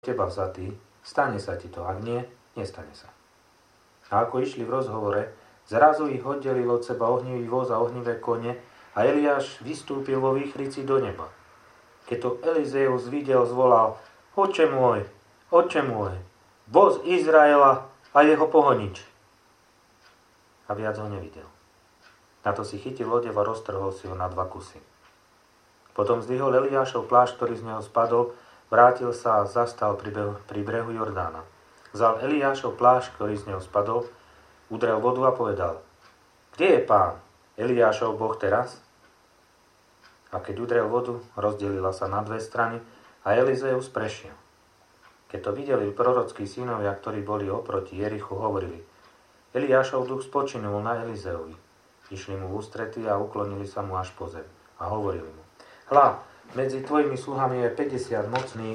teba vzatý, stane sa ti to, ak nie, nestane sa. A ako išli v rozhovore, zrazu ich oddelil od seba ohnivý voz a ohnivé kone a Eliáš vystúpil vo výchrici do neba. Keď to Elizeus videl, zvolal: Oče môj, voz Izraela a jeho pohonič. A viac ho nevidel. Na to si chytil odev a roztrhol si ho na 2 kusy. Potom zdvihol Eliášov plášť, ktorý z neho spadol, vrátil sa a zastal pri brehu Jordána. Vzal Eliášov plášť, ktorý z neho spadol, udrel vodu a povedal: Kde je Pán, Eliášov Boh teraz? A keď udrel vodu, rozdelila sa na 2 strany a Elizeus prešiel. Keď to videli prorockí synovia, ktorí boli oproti Jerichu, hovorili: Eliášov duch spočinul na Elizeovi. Išli mu v ústrety a uklonili sa mu až po zem. A hovorili mu: Hľa, medzi tvojimi sluhami je 50 mocných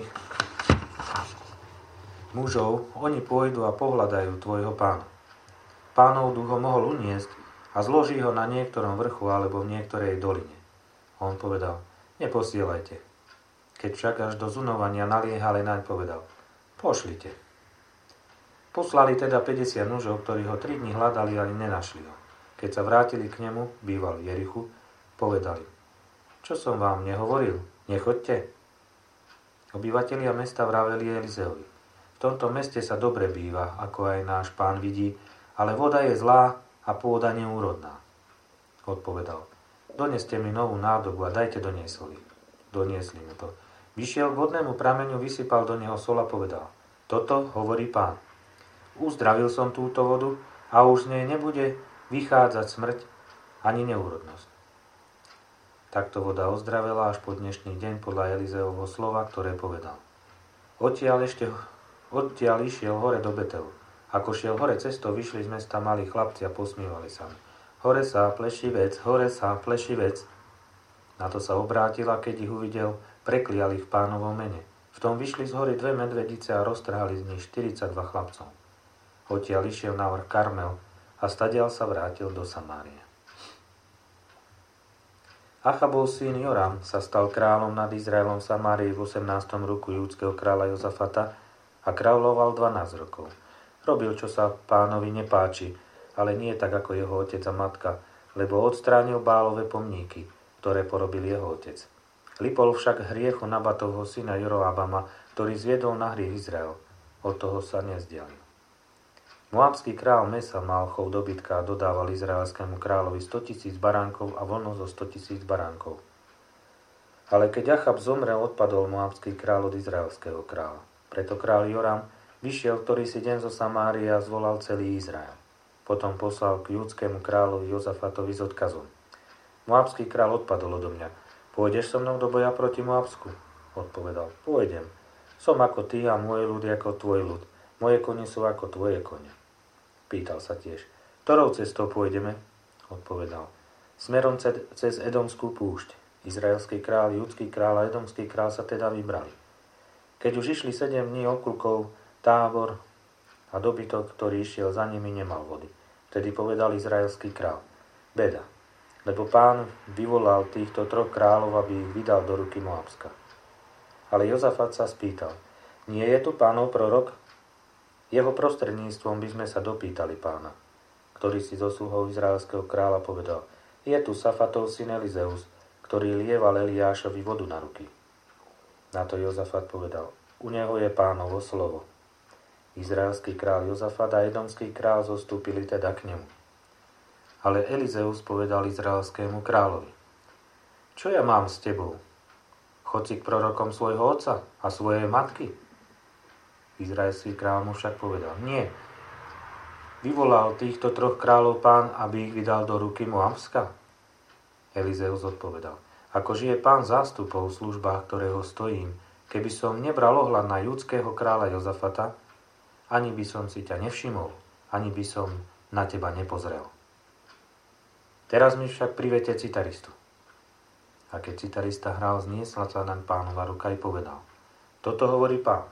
mužov, oni pôjdu a pohľadajú tvojho pána. Pánov duch ho mohol uniesť a zloží ho na niektorom vrchu alebo v niektorej doline. On povedal: Neposielajte. Keď však až do zunovania naliehali naň, povedal: Pošlite. Poslali teda 50 mužov, ktorí ho 3 dni hľadali, ani nenašli ho. Keď sa vrátili k nemu, býval v Jerichu, povedali: Čo som vám nehovoril? Nechoďte. Obyvatelia mesta vraveli Elizeovi: V tomto meste sa dobre býva, ako aj náš pán vidí, ale voda je zlá a pôda neúrodná. Odpovedal: Doneste mi novú nádobu a dajte do nej soli. Doniesli mu to. Vyšiel k vodnému prameňu, vysypal do neho sol a povedal: Toto hovorí Pán. Uzdravil som túto vodu a už z nej nebude vychádzať smrť ani neúrodnosť. Takto voda ozdravela až po dnešný deň podľa Elizeovho slova, ktoré povedal. Odtiaľ išiel hore do Betelu. Ako šiel hore cestou, vyšli z mesta malí chlapci a posmievali sa mu. Hore sa plešivec. Na to sa obrátil a keď ich uvidel, preklial ich v Pánovom mene. V tom vyšli z hory 2 medvedice a roztrhali z nich 42 chlapcov. Odtiaľ išiel na vrch Karmel a stadiaľ sa vrátil do Samárie. Achabov syn Joram sa stal kráľom nad Izraelom v Samárii v 18. roku júdskeho kráľa Jozafata a kráľoval 12 rokov. Robil, čo sa Pánovi nepáči, ale nie tak ako jeho otec a matka, lebo odstránil Bálove pomníky, ktoré porobil jeho otec. Lipol však hriechu Nabatovho syna Joroabama, ktorý zviedol na hriech Izrael. Od toho sa nezdialil. Moabský král Mesa mal chov dobytka a dodával izraelskému kráľovi 100 000 baránkov a voľno zo 100 000 baránkov. Ale keď Achab zomrel, odpadol Moabský kráľ od izraelského kráľa. Preto kráľ Joram vyšiel ktorý si deň zo Samárie a zvolal celý Izrael. Potom poslal k júdskému kráľovi Jozafatovi s odkazom: Moabský kráľ odpadol odo mňa. Pôjdeš so mnou do boja proti Moabsku? Odpovedal: Pôjdem. Som ako ty a môj ľud ako tvoj ľud. Moje kone sú ako tvoje kone. Pýtal sa tiež: Ktorou cestou pôjdeme? Odpovedal: Smerom cez Edomskú púšť. Izraelský kráľ, judský kráľ a edomský kráľ sa teda vybrali. Keď už išli 7 dní okľukov, tábor a dobytok, ktorý išiel za nimi, nemal vody. Vtedy povedal izraelský kráľ: Beda, lebo Pán vyvolal týchto 3 kráľov, aby ich vydal do ruky Moabska. Ale Jozafat sa spýtal: Nie je tu Pánov prorok? Jeho prostredníctvom by sme sa dopýtali Pána, ktorý si zo sluhov izraelského kráľa povedal: Je tu Safatov syn Elizeus, ktorý lieval Eliášovi vodu na ruky. Na to Jozafat povedal: U neho je Pánovo slovo. Izraelský kráľ Jozafat a edomský kráľ zostúpili teda k nemu. Ale Elizeus povedal izraelskému kráľovi: Čo ja mám s tebou? Chod si k prorokom svojho otca a svojej matky. Izraelský kráľ mu však povedal: Nie. Vyvolal týchto 3 kráľov Pán, aby ich vydal do ruky Moabska? Elizeus odpovedal: Ako žije Pán zástupov v službách, ktorého stojím, keby som nebral ohľad na judského kráľa Jozafata, ani by som si ťa nevšimol, ani by som na teba nepozrel. Teraz mi však privete citaristu. A keď citarista hral, zniesla sa naň Pánova ruka i povedal: Toto hovorí Pán: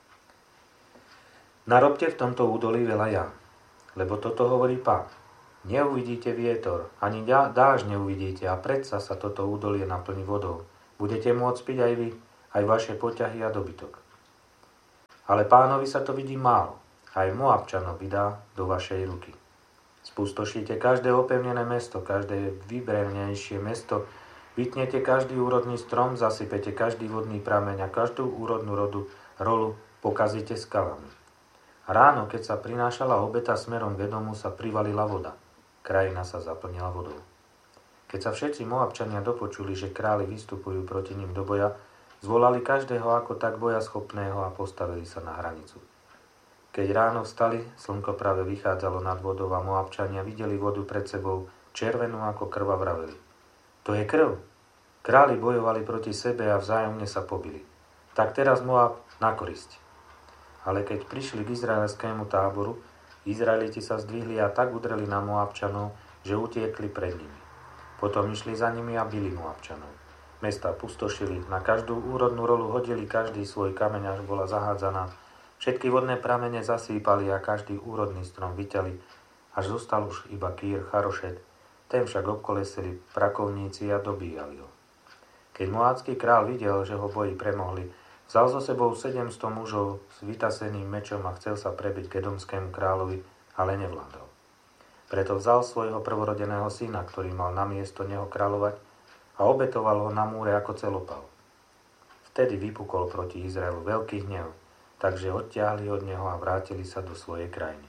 Narobte v tomto údolí veľa jam, lebo toto hovorí Pán: Neuvidíte vietor, ani dážď neuvidíte, a predsa sa toto údolie naplní vodou. Budete môcť piť aj vy, aj vaše poťahy a dobytok. Ale Pánovi sa to vidí málo. Aj Moabčanov vydá do vašej ruky. Spustošíte každé opevnené mesto, každé vybrevnejšie mesto, vytnete každý úrodný strom, zasypete každý vodný prameň a každú úrodnú rolu pokazíte skalami. A ráno, keď sa prinášala obeta smerom k Edomu, sa privalila voda. Krajina sa zaplnila vodou. Keď sa všetci Moabčania dopočuli, že králi vystupujú proti ním do boja, zvolali každého ako tak bojaschopného a postavili sa na hranicu. Keď ráno vstali, slnko práve vychádzalo nad vodou a Moabčania videli vodu pred sebou, červenú ako krv a vraveli. To je krv. Králi bojovali proti sebe a vzájomne sa pobili. Tak teraz Moab na korisť. Ale keď prišli k izraelskému táboru, Izraeliti sa zdvihli a tak udreli na Moabčanov, že utiekli pred nimi. Potom išli za nimi a bili Moabčanov. Mesta pustošili, na každú úrodnú rolu hodili každý svoj kameň, až bola zahádzaná. Všetky vodné pramene zasýpali a každý úrodný strom vyťali, až zostal už iba Kýr Charošet. Ten však obkolesili prakovníci a dobíjali ho. Keď moábsky král videl, že ho boji premohli, vzal so sebou 700 mužov s vytaseným mečom a chcel sa prebiť k edomskému kráľovi, ale nevládol. Preto vzal svojho prvorodeného syna, ktorý mal namiesto neho kráľovať, a obetoval ho na múre ako celopal. Vtedy vypukol proti Izraelu veľký hnev, takže odtiahli od neho a vrátili sa do svojej krajiny.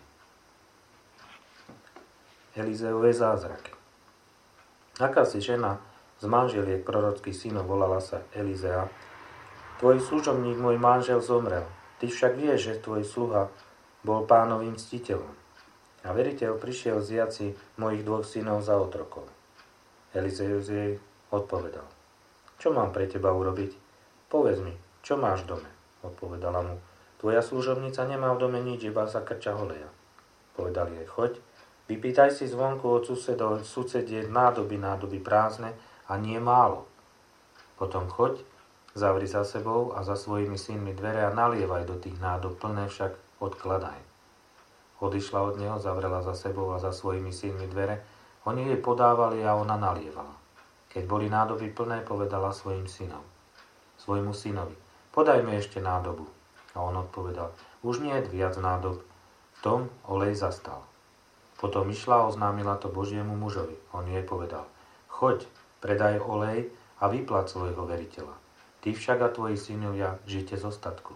Elizeové zázraky. Akási žena z manželiek prorockých synov volala sa Elizea. Tvoj služobník, môj manžel, zomrel. Ty však vieš, že tvoj sluha bol Pánovým ctiteľom. A veriteľ prišiel zjať si mojich 2 synov za otrokov. Elizeus jej odpovedal. Čo mám pre teba urobiť? Povedz mi, čo máš v dome? Odpovedala mu. Tvoja služobnica nemá v dome nič, iba za krča holeja. Povedal jej, choď, vypýtaj si zvonku od susediek nádoby prázdne a nie málo. Potom choď, zavri za sebou a za svojimi synmi dvere a nalievaj do tých nádob, plné však odkladaj. Odišla od neho, zavrela za sebou a za svojimi synmi dvere, oni jej podávali a ona nalievala. Keď boli nádoby plné, povedala svojmu synovi, podaj mi ešte nádobu. A on odpovedal, už nie je viac nádob. V tom olej zastal. Potom išla a oznámila to Božiemu mužovi. On jej povedal, choď, predaj olej a vyplať svojho veriteľa. Ty však a tvoji synovia žite z ostatku.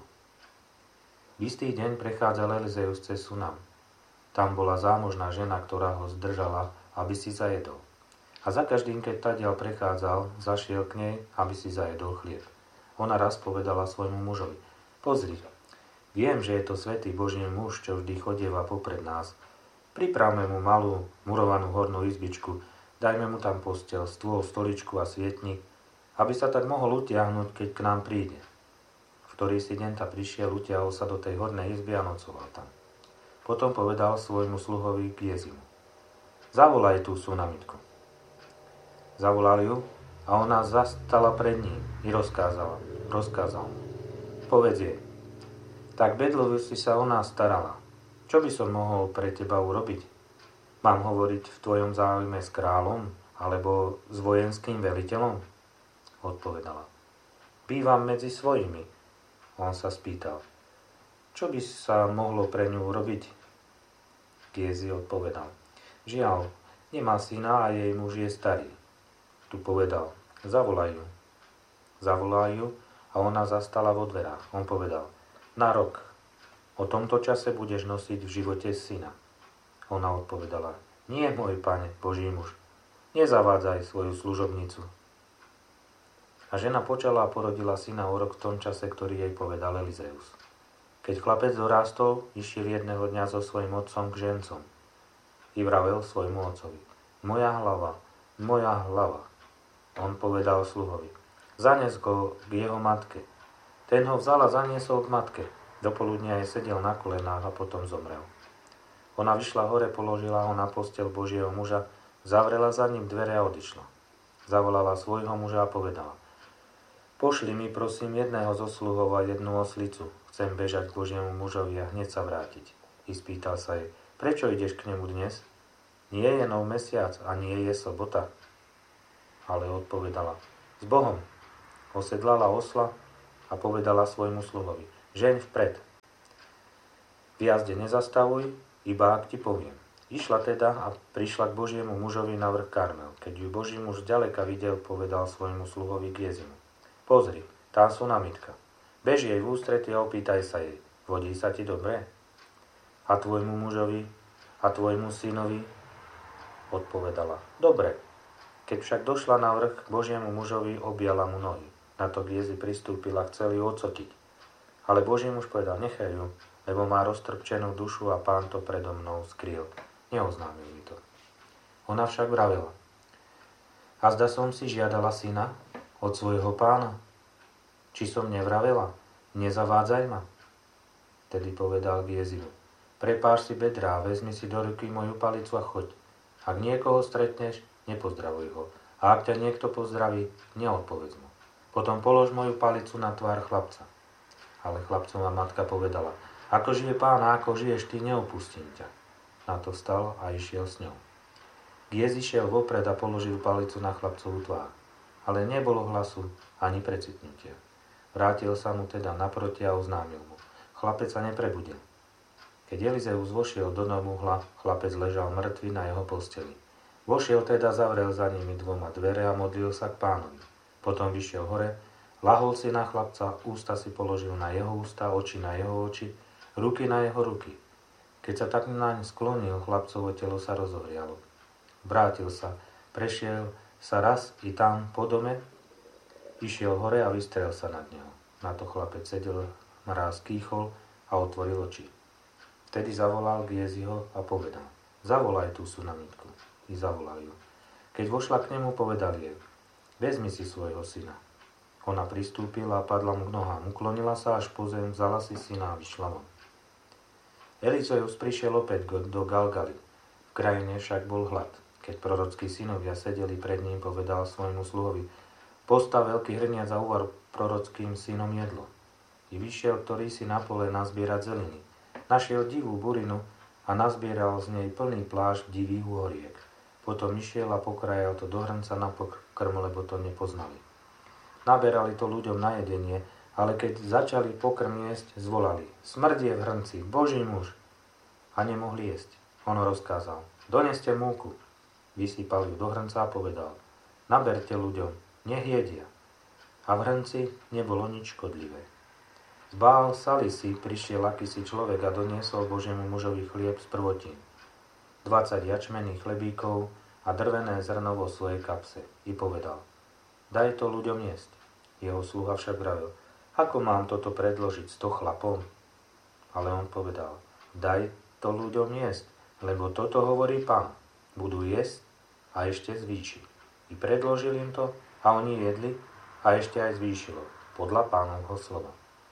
V istý deň prechádzal Elizeus cez Sunam. Tam bola zámožná žena, ktorá ho zdržala, aby si zajedol. A za každým, keď tadiaľ prechádzal, zašiel k nej, aby si zajedol chlieb. Ona raz povedala svojmu mužovi, pozri, viem, že je to svätý Boží muž, čo vždy chodieva popred nás. Pripravme mu malú murovanú hornú izbičku, dajme mu tam posteľ, stôl, stoličku a svietnik, aby sa tak mohol utiahnuť, keď k nám príde. V ktorý si deň ta prišiel, utiahol sa do tej hornej izby a nocoval tam. Potom povedal svojmu sluhovi Gézimu, zavolaj tú Sunamitku. Zavolal ju a ona zastala pred ním i rozkázal mu. Povedz jej, tak bedlivo si sa o nás starala. Čo by som mohol pre teba urobiť? Mám hovoriť v tvojom záujme s kráľom alebo s vojenským veliteľom? Odpovedala. Bývam medzi svojimi. On sa spýtal. Čo by sa mohlo pre ňu urobiť? Gézi odpovedal. Žiaľ, nemá syna a jej muž je starý. Tu povedal. Zavolaj ju. Zavolaj ju a ona zastala vo dverách. On povedal. Na rok. O tomto čase budeš nosiť v živote syna. Ona odpovedala. Nie, môj pane, Boží muž. Nezavádzaj svoju služobnicu. A žena počala a porodila syna o rok v tom čase, ktorý jej povedal Elizeus. Keď chlapec dorástol, išiel jedného dňa so svojím otcom k žencom. I vravel svojmu otcovi. Moja hlava, moja hlava. On povedal sluhovi. Zanes ho k jeho matke. Ten ho vzal a zaniesol k matke. Do poludnia jej sedel na kolenách a potom zomrel. Ona vyšla hore, položila ho na posteľ Božieho muža, zavrela za ním dvere a odišla. Zavolala svojho muža a povedala. Pošli mi prosím jedného zo sluhov a jednu oslicu. Chcem bežať k Božiemu mužovi a hneď sa vrátiť. I spýtal sa jej, prečo ideš k nemu dnes? Nie je nov mesiac a nie je sobota. Ale odpovedala, s Bohom. Osedlala osla a povedala svojmu sluhovi, žeň vpred. V jazde nezastavuj, iba ak ti poviem. Išla teda a prišla k Božiemu mužovi na vrch Karmel. Keď ju Boží muž ďaleka videl, povedal svojmu sluhovi Gézimu: Pozri, tá sunamitka. Bež jej v ústrety a opýtaj sa jej: Vodí sa ti dobre? A tvojmu mužovi a tvojmu synovi? Odpovedala: Dobre. Keď však došla na vrch k Božiemu mužovi, objala mu nohy. Na to Gézi pristúpila, chcel ju odsotiť. Ale Boží muž povedal: Nechaj ju, lebo má roztrpčenú dušu a Pán to predo mnou skryl. Neoznámil mi to. Ona však vravela: Azda som si žiadala syna od svojho pána? Či som nevravela? Nezavádzaj ma. Tedy povedal Gézimu: Prepáš si bedrá, vezmi si do ruky moju palicu a choď. Ak niekoho stretneš, nepozdravuj ho. A ak ťa niekto pozdraví, neodpovedz mu. Potom polož moju palicu na tvár chlapca. Ale chlapcová matka povedala: Ako žije Pán a ako žiješ ty, neopustím ťa. Na to vstal a išiel s ňou. Gézi šiel vopred a položil palicu na chlapcovú tvár. Ale nebolo hlasu ani precitnutia. Vrátil sa mu teda naproti a oznámil mu: Chlapec sa neprebudil. Keď Elizeus vošiel do domu, chlapec ležal mŕtvy na jeho posteli. Vošiel teda, zavrel za nimi dvoma dvere a modlil sa k Pánovi. Potom vyšiel hore, lahol si na chlapca, ústa si položil na jeho ústa, oči na jeho oči, ruky na jeho ruky. Keď sa tak naň sklonil, chlapcovo telo sa rozohrialo. Vrátil sa, prešiel sa raz i tam po dome, išiel hore a vystrel sa nad neho. Na to chlapec sedel, mráz kýchol a otvoril oči. Vtedy zavolal Géziho a povedal: Zavolaj tú sunamitku. I zavolal ju. Keď vošla k nemu, povedal jej: Vezmi si svojho syna. Ona pristúpila a padla mu k nohám, uklonila sa až po zem, vzala si syna a vyšla von. Elizeus prišiel opäť do Galgaly. V krajine však bol hlad. Keď prorockí synovia sedeli pred ním, povedal svojmu sluhovi: Postav veľký hrniac a uvar prorockým synom jedlo. I vyšiel ktorý si na pole nazbierať zeliny. Našiel divú burinu a nazbieral z nej plný plášť divých uhoriek. Potom išiel a pokrajal to do hrnca na pokrm, lebo to nepoznali. Naberali to ľuďom na jedenie, ale keď začali pokrm jesť, zvolali: Smrť je v hrnci, Boží muž! A nemohli jesť. On rozkázal: Doneste múku. Vysypal ju do hrnca a povedal: Naberte ľuďom, nech jedia. A v hrnci nebolo nič škodlivé. Z Bál Salisi prišiel akýsi človek a doniesol Božiemu mužovi chlieb z prvotín, 20 jačmených chlebíkov a drvené zrno vo svojej kapse. I povedal: Daj to ľuďom jesť. Jeho sluha však vravil: Ako mám toto predložiť 100 chlapom? Ale on povedal: Daj to ľuďom jesť, lebo toto hovorí Pán. Budú jesť a ešte zvýši. I predložil im to a oni jedli a ešte aj zvýšilo, podľa Pánovho slova.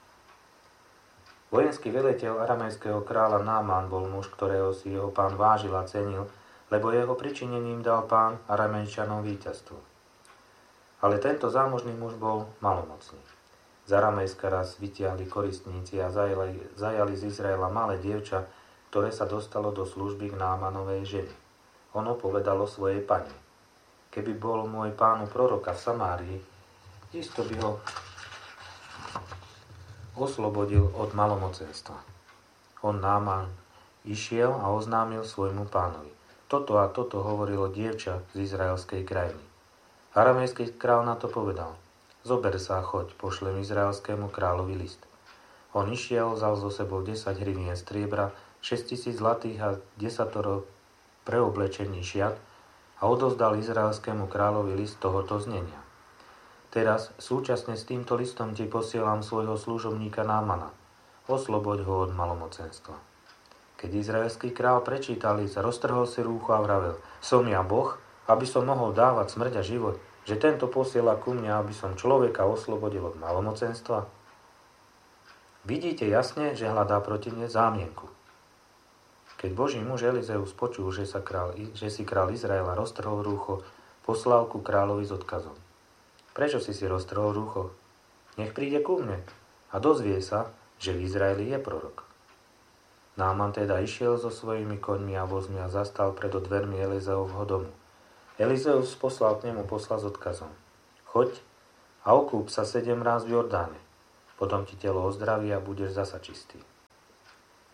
Vojenský veliteľ aramejského kráľa Náman bol muž, ktorého si jeho pán vážil a cenil, lebo jeho pričinením dal Pán Aramejčanom víťazstvo. Ale tento zámožný muž bol malomocný. Z Aramejska raz vytiahli koristníci a zajali z Izraela malé dievča, ktoré sa dostalo do služby k Námanovej žene. Ono povedalo svojej pani: Keby bol môj pánu proroka v Samárii, isto by ho oslobodil od malomocenstva. On Náman išiel a oznámil svojmu pánovi: Toto a toto hovorilo dievča z izraelskej krajiny. Aramejský král na to povedal: Zober sa a choď, pošlem izraelskému kráľovi list. On išiel, vzal so sebou 10 hrivien striebra, 6000 zlatých a 10 preoblečení šiat a odozdal izraelskému kráľovi list tohoto znenia: Teraz súčasne s týmto listom ti posielam svojho služobníka Námana. Osloboď ho od malomocenstva. Keď izraelský kráľ prečítal list, roztrhol si rúcho a vravel: Som ja Boh, aby som mohol dávať smrť a život, že tento posiela ku mne, aby som človeka oslobodil od malomocenstva? Vidíte jasne, že hľadá proti mne zámienku. Keď Boží muž Elizeus počul, že si král Izraela roztrhol rúcho, poslal ku kráľovi s odkazom: Prečo si roztrhol rúcho? Nech príde ku mne a dozvie sa, že v Izraeli je prorok. Náman teda išiel so svojimi koňmi a vozmi a zastal pred dvermi Elizeovho domu. Elizeus poslal k nemu posla s odkazom: Choď a okúp sa 7 ráz v Jordáne, potom ti telo ozdraví a budeš zasa čistý.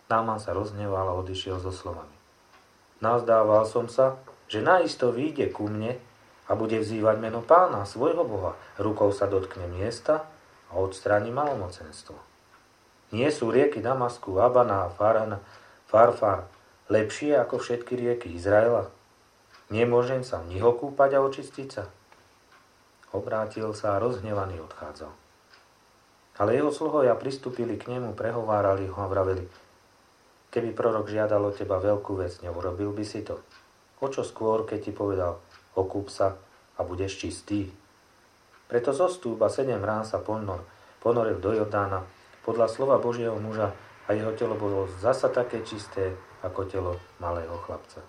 Náman sa rozhneval a odišiel so slovami. Nazdával som sa, že naisto vyjde ku mne a bude vzývať meno Pána, svojho Boha. Rukou sa dotkne miesta a odstráni malomocenstvo. Nie sú rieky Damasku, Abana a Farfar lepšie ako všetky rieky Izraela? Nemôžem sa v nich okúpať a očistiť sa? Obrátil sa a rozhnevaný odchádzal. Ale jeho sluhovia pristúpili k nemu, prehovárali ho a vraveli: Keby prorok žiadal od teba veľkú vec, neurobil by si to. O čo skôr, keď ti povedal: okúp sa a budeš čistý. Preto zostúp a 7 rán sa ponoril do Jordána podľa slova Božieho muža a jeho telo bolo zasa také čisté ako telo malého chlapca.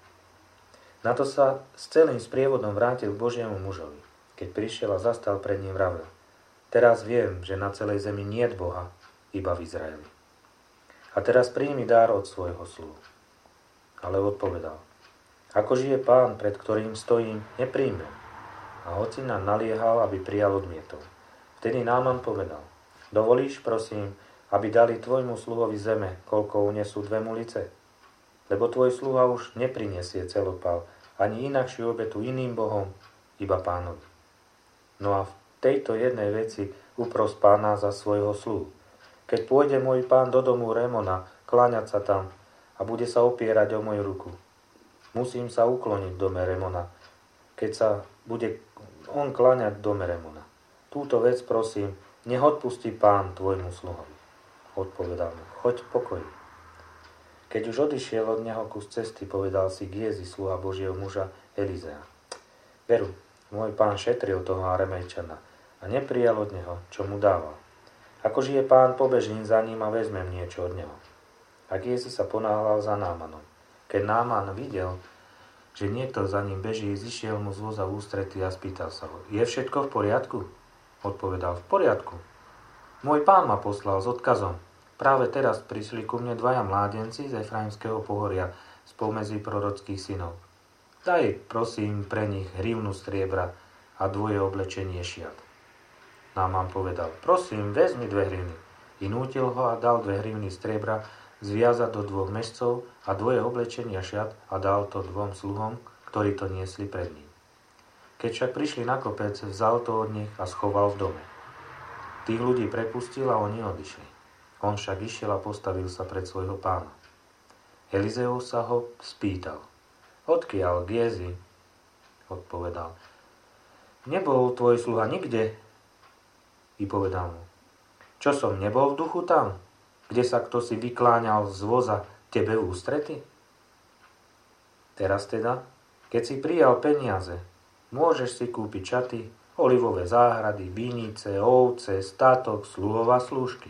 Na to sa s celým sprievodom vrátil k Božiemu mužovi. Keď prišiel a zastal pred ním, vravel: Teraz viem, že na celej zemi niet Boha, iba v Izraeli. A teraz príjmi dar od svojho sluhu. Ale odpovedal: Ako žije Pán, pred ktorým stojím, nepríjmem. A hoci nám naliehal, aby prijal, odmietol. Vtedy Náman povedal: Dovolíš, prosím, aby dali tvojmu sluhovi zeme, koľko unesú 2 mulice? Lebo tvoj sluha už neprinesie celopal, ani inakšiu obetu iným bohom, iba Pánovi. No a v tejto jednej veci upros Pána za svojho sluhu. Keď pôjde môj pán do domu Remona, kláňať sa tam a bude sa opierať o moju ruku, musím sa ukloniť v dome Remona, keď sa bude on kláňať v dome Remona. Túto vec prosím, nech odpustí Pán tvojmu sluhovi. Odpovedal mu: Choď v pokoji. Keď už odišiel od neho kus cesty, povedal si Giezi, sluha Božieho muža Elizea: Veru, môj pán šetril toho Aramejčana a neprijal od neho, čo mu dával. Ako žije Pán, pobežím za ním a vezmem niečo od neho. A Giezi sa ponáhľal za Námanom. Keď Náman videl, že niekto za ním beží, zišiel mu z voza v ústrety a spýtal sa ho: Je všetko v poriadku? Odpovedal: V poriadku. Môj pán ma poslal s odkazom. Práve teraz prišli ku mne 2 mládenci z Efraimského pohoria spomedzi prorockých synov. Daj, prosím, pre nich hrivnu striebra a 2 oblečenie šiat. Náman povedal: Prosím, vezmi 2 hrivny. I nútil ho a dal 2 hrivny striebra zviazať do 2 mešcov a 2 oblečenia šiat a dal to 2 sluhom, ktorí to niesli pred ním. Keď však prišli na kopec, vzal to od nich a schoval v dome. Tých ľudí prepustil a oni odišli. On však išiel a postavil sa pred svojho pána. Elizeus sa ho spýtal: Odkiaľ, Giezi? Odpovedal: Nebol tvoj sluha nikde. I povedal mu: Čo som nebol v duchu tam, kde sa kto si vykláňal z voza tebe v ústrety? Teraz teda, keď si prijal peniaze, môžeš si kúpiť šaty, olivové záhrady, vinice, ovce, statok, sluhov a slúžky.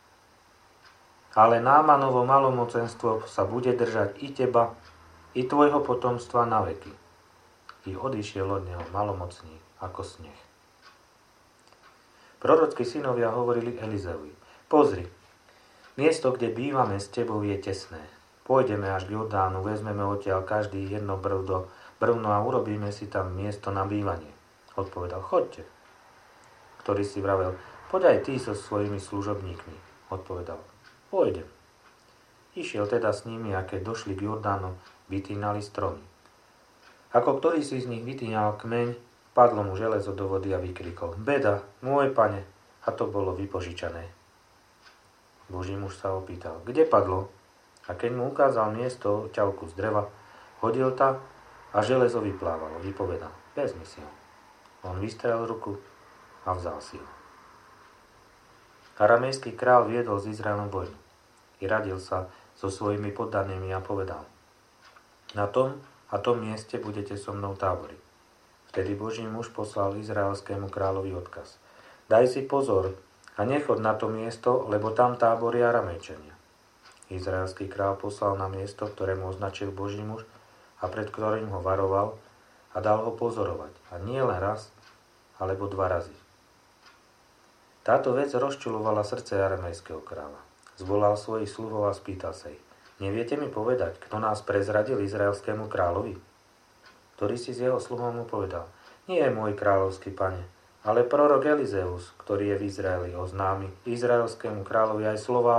Ale Námanovo malomocenstvo sa bude držať i teba, i tvojho potomstva na veky. I odišiel od neho malomocný ako sneh. Prorockí synovia hovorili Elizeovi: Pozri, miesto, kde bývame s tebou, je tesné. Pôjdeme až k Jordánu, vezmeme odtiaľ každý jedno brvno a urobíme si tam miesto na bývanie. Odpovedal: Choďte. Ktorý si vravel: Poď aj ty so svojimi služobníkmi. Odpovedal: Pôjdem. Išiel teda s nimi a keď došli k Jordánu, vytínali stromy. Ako ktorý si z nich vytínal kmeň, padlo mu železo do vody a vykrikol: Beda, môj pane! A to bolo vypožičané. Boží muž sa opýtal: Kde padlo? A keď mu ukázal miesto ťavku z dreva, hodil ta a železo vyplávalo. Vypovedal: Vezmi si ho. On vystrel ruku a vzal si ho. Aramejský král viedol s Izraelom vojnu. I radil sa so svojimi poddanými a povedal: Na tom a tom mieste budete so mnou táboriť. Vtedy Boží muž poslal izraelskému kráľovi odkaz: Daj si pozor a nechod na to miesto, lebo tam táboria Aramejčania. Izraelský kráľ poslal na miesto, ktorému označil Boží muž a pred ktorým ho varoval a dal ho pozorovať. A nie len raz, alebo 2 razy. Táto vec rozčuľovala srdce aramejského kráľa. Zvolal svojich sluhov a spýtal sa ich: Neviete mi povedať, kto nás prezradil izraelskému kráľovi? Ktorý si z jeho sluhov mu povedal: Nie je môj kráľovský pane, ale prorok Elizeus, ktorý je v Izraeli, oznámi izraelskému kráľovi aj slová,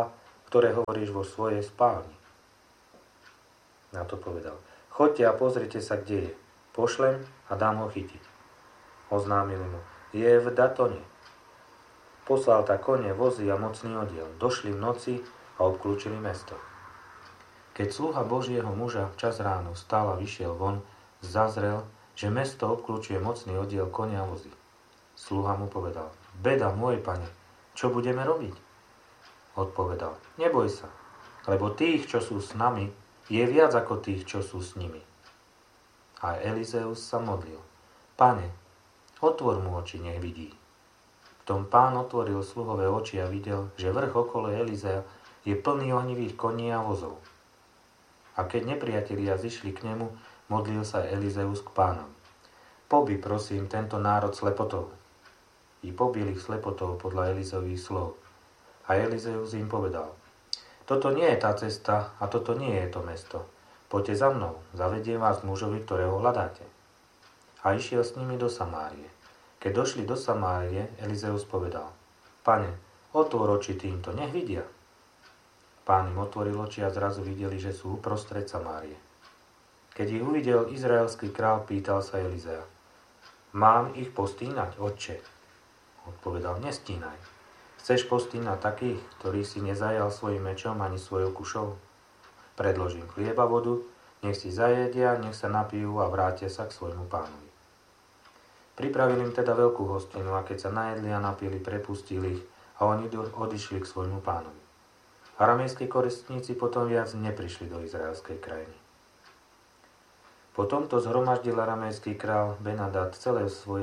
ktoré hovoríš vo svojej spálni. Na to povedal: Choďte a pozrite sa, kde je. Pošlem a dám ho chytiť. Oznámili mu: Je v Datone. Poslal tak kone, vozy a mocný oddiel. Došli v noci a obklúčili mesto. Keď sluha Božieho muža včas ráno vstal a vyšiel von, zazrel, že mesto obklúčuje mocný oddiel konia a vozy. Sluha mu povedal: Beda, môj pane, čo budeme robiť? Odpovedal: Neboj sa, lebo tých, čo sú s nami, je viac ako tých, čo sú s nimi. A Elizeus sa modlil: Pane, otvor mu oči, nech vidí. V tom Pán otvoril sluhové oči a videl, že vrch okolo Elizea je plný ohnivých koní a vozov. A keď nepriatelia zišli k nemu, modlil sa Elizeus k Pánovi: Pobi, prosím, tento národ slepotou. I pobil ich slepotou podľa Elizeových slov. A Elizeus im povedal: Toto nie je tá cesta a toto nie je to mesto. Poďte za mnou, zavediem vás k mužovi, ktorého hľadáte. A išiel s nimi do Samárie. Keď došli do Samárie, Elizeus povedal: Pane, otvor oči týmto, nech vidia. Pán im otvoril oči a zrazu videli, že sú uprostred Samárie. Keď ich uvidel izraelský král, pýtal sa Elizea: Mám ich postínať, otče? Odpovedal: Nestínaj. Chceš postínať takých, ktorých si nezajal svojim mečom ani svojou kušou? Predložím chlieb a vodu, nech si zajedia, nech sa napijú a vrátia sa k svojmu pánovi. Pripravili im teda veľkú hostinu a keď sa najedli a napili, prepustili ich a oni odišli k svojmu pánovi. Aramejskí koristníci potom viac neprišli do izraelskej krajiny. Po tomto zhromaždil aramejský král Benadad celé svoje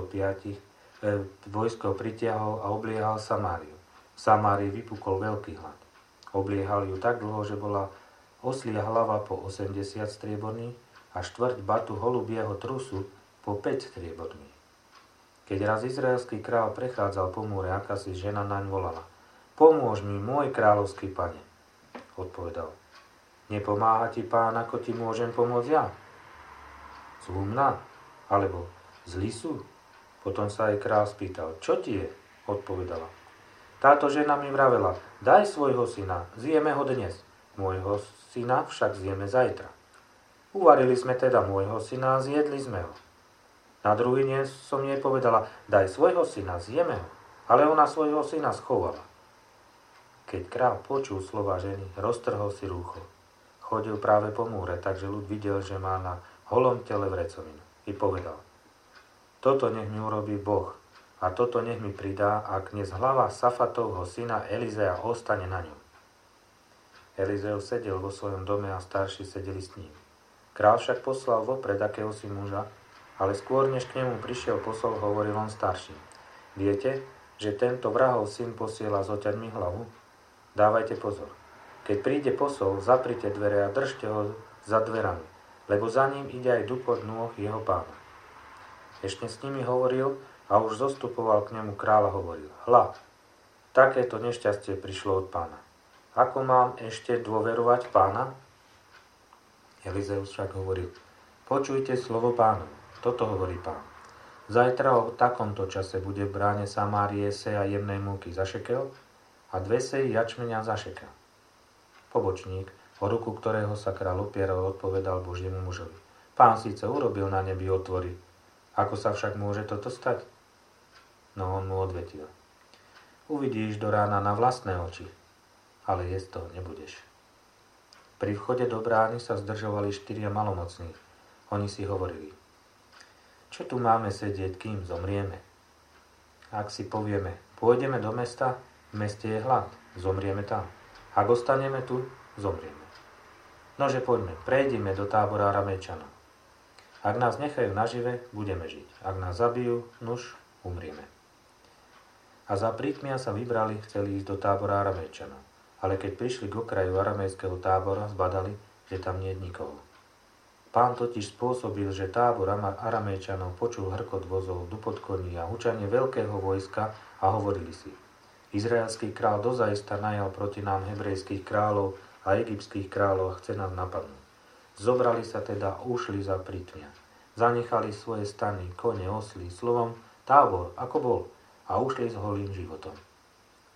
vojsko pritiahol a obliehal Samáriu. V Samárii vypukol veľký hlad. Obliehal ju tak dlho, že bola oslia hlava po 80 strieborných a štvrť batu holubieho trusu po 5 strieborných. Keď raz izraelský král prechádzal po múre, akási žena naň volala: Pomôž mi, môj kráľovský pane. Odpovedal: Nepomáha ti Pán, ako ti môžem pomôcť ja? Zlumná? Alebo zlí sú? Potom sa aj král spýtal: Čo ti je? Odpovedala: Táto žena mi vravela: Daj svojho syna, zjeme ho dnes. Môjho syna však zjeme zajtra. Uvarili sme teda môjho syna a zjedli sme ho. Na druhý deň som jej povedala: Daj svojho syna, zjeme ho. Ale ona svojho syna schovala. Keď král počul slova ženy, roztrhol si rúcho. Chodil práve po múre, takže ľud videl, že má na holom tele vrecovinu. I povedal: Toto nech mi urobí Boh a toto nech mi pridá, ak dnes hlava Safatovho syna Elizea ostane na ňom. Elizeus sedel vo svojom dome a starší sedeli s ním. Král však poslal vopred akéhosi muža, ale skôr než k nemu prišiel posol, hovoril on starším: Viete, že tento vrahov syn posiela s oťaňmi hlavu? Dávajte pozor. Keď príde posol, zaprite dvere a držte ho za dverami, lebo za ním ide aj dupot nôh jeho pána. Ešte s nimi hovoril a už zostupoval k nemu kráľ a hovoril: Hľa, takéto nešťastie prišlo od Pána. Ako mám ešte dôverovať Pána? Elizeus však hovoril: Počujte slovo Pánovi. Toto hovorí Pán: Zajtra o takomto čase bude v bráne Samárie seja jemnej múky za šekel a 2 seji jačmeňa za šekel. Pobočník, o ruku ktorého sa kráľ opieral, odpovedal Božiemu mužovi: Pán síce urobil na nebi otvory, ako sa však môže toto stať? No on mu odvetil: Uvidíš do rána na vlastné oči, ale jesť toho nebudeš. Pri vchode do brány sa zdržovali 4 malomocní. Oni si hovorili: Čo tu máme sedieť, kým zomrieme? Ak si povieme: Pôjdeme do mesta, v meste je hlad, zomrieme tam. Ak ostaneme tu, zomrieme. Nože poďme, prejdime do tábora Aramejčanov. Ak nás nechajú nažive, budeme žiť. Ak nás zabijú, nuž, umrieme. A za prítmia sa vybrali, chceli ísť do tábora Aramejčanov. Ale keď prišli k okraju aramejského tábora, zbadali, že tam nie je nikoho. Pán totiž spôsobil, že tábor Aramejčanov počul hrkot vozov, dupot koní a hučanie veľkého vojska a hovorili si: Izraelský král dozaista najal proti nám hebrejských kráľov a egyptských kráľov a chce nás napadnúť. Zobrali sa teda a ušli za prítmia. Zanechali svoje stany, kone, osly, slovom tábor, ako bol, a ušli s holým životom.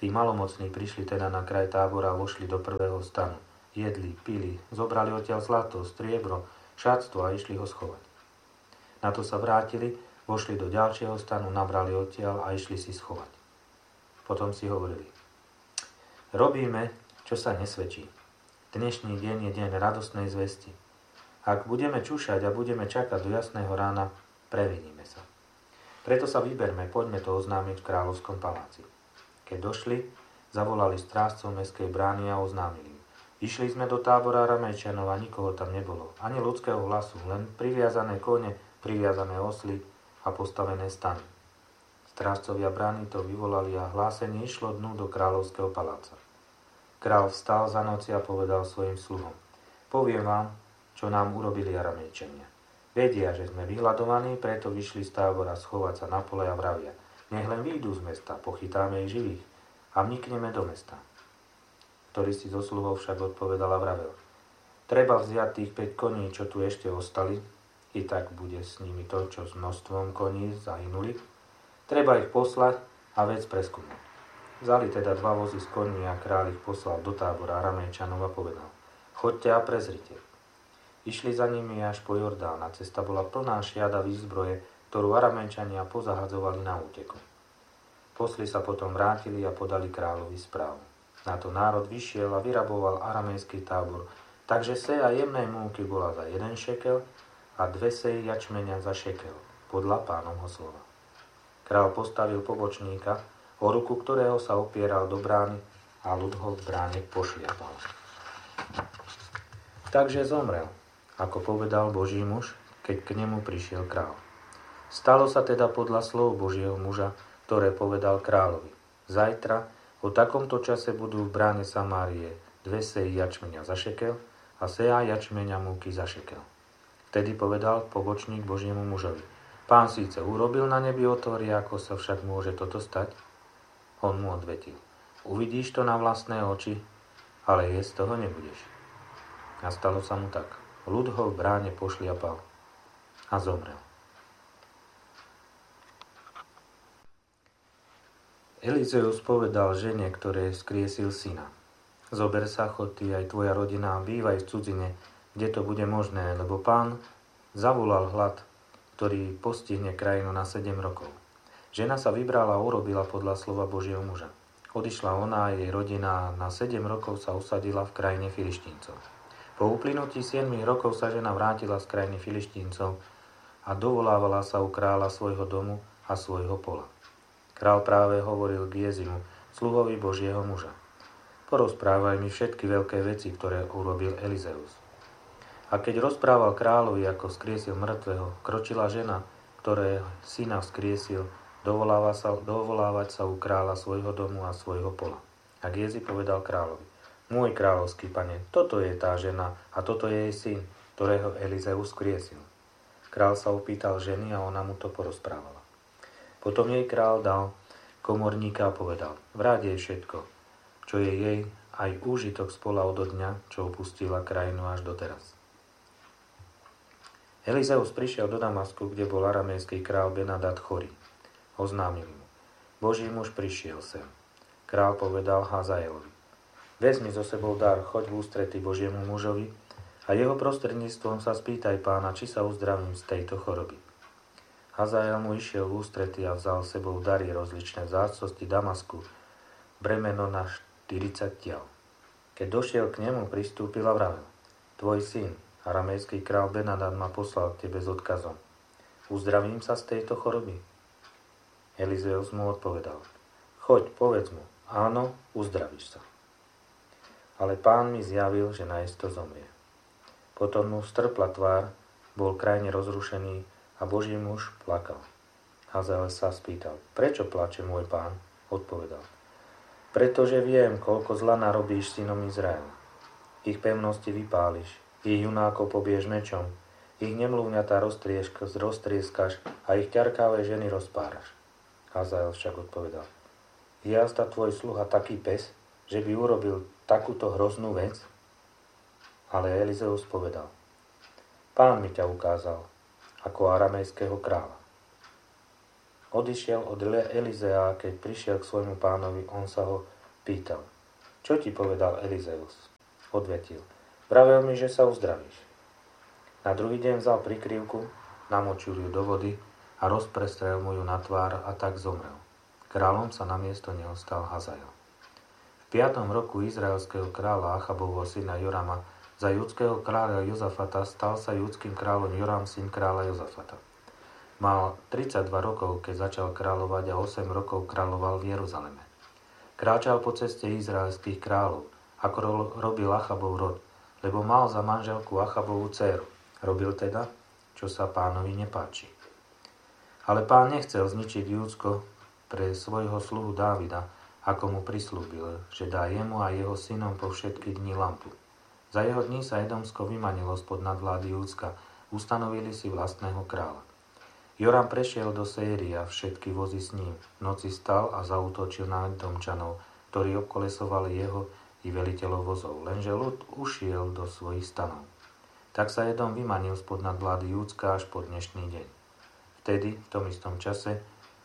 Tí malomocní prišli teda na kraj tábora a vošli do prvého stanu. Jedli, pili, zobrali odtiaľ zlato, striebro, šatstvo a išli ho schovať. Na to sa vrátili, vošli do ďalšieho stanu, nabrali odtiaľ a išli si schovať. Potom si hovorili: robíme, čo sa nesvedčí. Dnešný deň je deň radostnej zvesti. Ak budeme čúšať a budeme čakať do jasného rána, previníme sa. Preto sa vyberme, poďme to oznámiť v kráľovskom paláci. Keď došli, zavolali strážcov mestskej brány a oznámili im: išli sme do tábora Aramejčanov a nikoho tam nebolo, ani ľudského hlasu, len priviazané kone, priviazané osly a postavené stany. Strážcovia brány to vyvolali a hlásenie išlo dnu do kráľovského paláca. Král vstal za noci a povedal svojim sluhom: poviem vám, čo nám urobili Aramejčania. Vedia, že sme vyhľadovaní, preto vyšli z tábora schovať sa na pole a vravia: nech len vyjdú z mesta, pochytáme ich živých a vnikneme do mesta. Ktorý si zo sluhov však odpovedal a vravel: treba vziať tých 5 koní, čo tu ešte ostali, i tak bude s nimi to, čo s množstvom koní zahynuli. Treba ich poslať a vec preskúmať. Vzali teda 2 vozy z koní a kráľ ich poslal do tábora Aramejčanov a povedal: choďte a prezrite. Išli za nimi až po Jordán a cesta bola plná šiada výzbroje, ktorú Aramejčania pozahadzovali na úteku. Posli sa potom vrátili a podali kráľovi správu. Na to národ vyšiel a vyraboval aramejský tábor, takže seja jemnej múky bola za 1 šekel a 2 seji jačmenia za šekel, podľa Pánovho slova. Král postavil pobočníka, o ruku ktorého sa opieral do brány a ľud ho v bráne pošliapal. Takže zomrel, ako povedal Boží muž, keď k nemu prišiel král. Stalo sa teda podľa slov Božieho muža, ktoré povedal kráľovi: zajtra o takomto čase budú v bráne Samárie 2 seji jačmenia za šekel a seja jačmenia múky za šekel. Vtedy povedal pobočník Božiemu mužovi: Pán síce urobil na nebi otvory, ako sa však môže toto stať? On mu odvetil: uvidíš to na vlastné oči, ale jesť toho nebudeš. A stalo sa mu tak. Ľud ho v bráne pošliapal a zomrel. Elizeus povedal žene, ktoré skriesil syna: zober sa, chod ty aj tvoja rodina a bývaj v cudzine, kde to bude možné, lebo Pán zavolal hlad, ktorý postihne krajinu na 7 rokov. Žena sa vybrala a urobila podľa slova Božieho muža. Odišla ona a jej rodina a na 7 rokov sa usadila v krajine Filištíncov. Po uplynutí 7 rokov sa žena vrátila z krajiny Filištíncov a dovolávala sa u kráľa svojho domu a svojho pola. Král práve hovoril k Jezimu, sluhovi Božieho muža: porozprávaj mi všetky veľké veci, ktoré urobil Elizeus. A keď rozprával kráľovi, ako skriesil mŕtvého, kročila žena, ktoré syna vzkriesil, dovolávať sa u kráľa svojho domu a svojho pola. A Gézi povedal kráľovi: môj kráľovský pane, toto je tá žena a toto je jej syn, ktorého Elizeus skriesil. Král sa opýtal ženy a ona mu to porozprávala. Potom jej král dal komorníka a povedal: vráť jej všetko, čo je jej, aj úžitok z pola odo dňa, čo opustila krajinu až doteraz. Elizeus prišiel do Damasku, kde bol aramejský král Benadad chorý. Oznámili mu: Boží muž prišiel sem. Král povedal Hazaelovi: vezmi so sebou dar, choď v ústrety Božiemu mužovi a jeho prostredníctvom sa spýtaj Pána, či sa uzdravím z tejto choroby. Hazael mu išiel v ústrety a vzal s sebou dary rozličné vzácnosti Damasku, bremeno na 40 tiel. Keď došiel k nemu, pristúpil a vravel: tvoj syn, aramejský král Benadad, ma poslal k tebe s odkazom: uzdravím sa z tejto choroby? Elizeus mu odpovedal: choď, povedz mu, áno, uzdravíš sa. Ale Pán mi zjavil, že naisto zomrie. Potom mu strpla tvár, bol krajne rozrušený a Boží muž plakal. Hazael sa spýtal: prečo plače môj pán? Odpovedal: pretože viem, koľko zla narobíš synom Izraela. Ich pevnosti vypáliš, ich junákov pobiješ mečom, ich nemluvňatá roztrieskaš a ich ťarkavé ženy rozpáraš. Hazael však odpovedal: je azda tvoj sluha taký pes, že by urobil takúto hroznú vec? Ale Elizeus povedal: Pán mi ťa ukázal ako aramejského kráľa. Odišiel od Elizea, keď prišiel k svojmu pánovi, on sa ho Pýtal: Čo ti povedal Elizeus? Odvetil: Vravel mi, že sa uzdravíš. Na druhý deň vzal prikryvku, namočil ju do vody a rozprestrel mu ju na tvár a tak zomrel. Kráľom sa namiesto neho stal Hazael. V 5. roku izraelského kráľa Achabovho syna Jorama za judského kráľa Jozafata stal sa judským kráľom Joram, syn kráľa Jozafata. Mal 32 rokov, keď začal kráľovať a 8 rokov kráľoval v Jeruzaleme. Kráčal po ceste izraelských kráľov, ako robil Achabov rod, lebo mal za manželku Achabovú dcéru. Robil teda, čo sa Pánovi nepáči. Ale Pán nechcel zničiť Júdsko pre svojho sluhu Dávida, ako mu prislúbil, že dá jemu a jeho synom po všetky dni lampu. Za jeho dní sa Edomsko vymanilo spod nadvlády Júdska, ustanovili si vlastného kráľa. Joram prešiel do Série a všetky vozy s ním. V noci stal a zaútočil na Edomčanov, ktorí obkolesovali jeho i veliteľov vozov, lenže ľud ušiel do svojich stanov. Tak sa Edom vymanil spod nadvlády Júdska až po dnešný deň. Vtedy, v tom istom čase,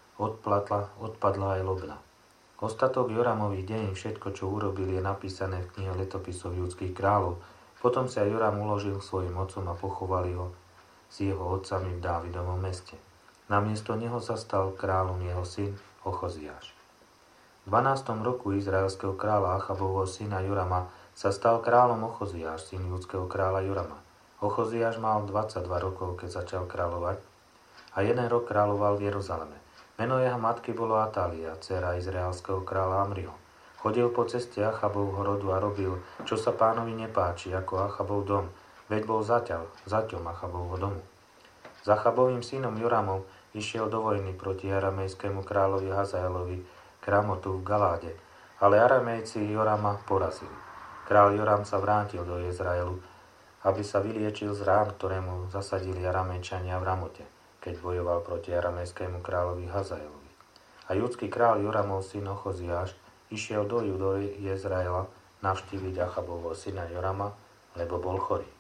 odpadla aj Lobna. Ostatok Joramových dejín, všetko, čo urobil, je napísané v knihe letopisov judských kráľov. Potom sa Joram uložil svojim otcom a pochovali ho s jeho otcami v Dávidovom meste. Namiesto neho sa stal kráľom jeho syn Ochoziáš. V 12. roku izraelského kráľa Achabovho syna Jorama sa stal kráľom Ochoziáš, syn judského kráľa Jorama. Ochoziáš mal 22 rokov, keď začal kráľovať a 1 rok kráľoval v Jeruzaleme. Meno jeho matky bolo Atália, dcéra izraelského kráľa Amriho. Chodil po ceste Achabovho rodu a robil, čo sa Pánovi nepáči, ako Achabov dom, veď bol zaťom Achabovho domu. S Achabovým synom Joramom išiel do vojny proti aramejskému kráľovi Hazaelovi k Ramotu v Galáde, ale Aramejci Jorama porazili. Král Joram sa vrátil do Izraelu, aby sa vyliečil z rán, ktoré mu zasadili Aramejčania v Ramote, keď bojoval proti aramejskému kráľovi Hazaelovi. A judský kráľ Joramov syn Ochoziáš išiel do Izraela navštíviť Achabovho syna Jorama, lebo bol chorý.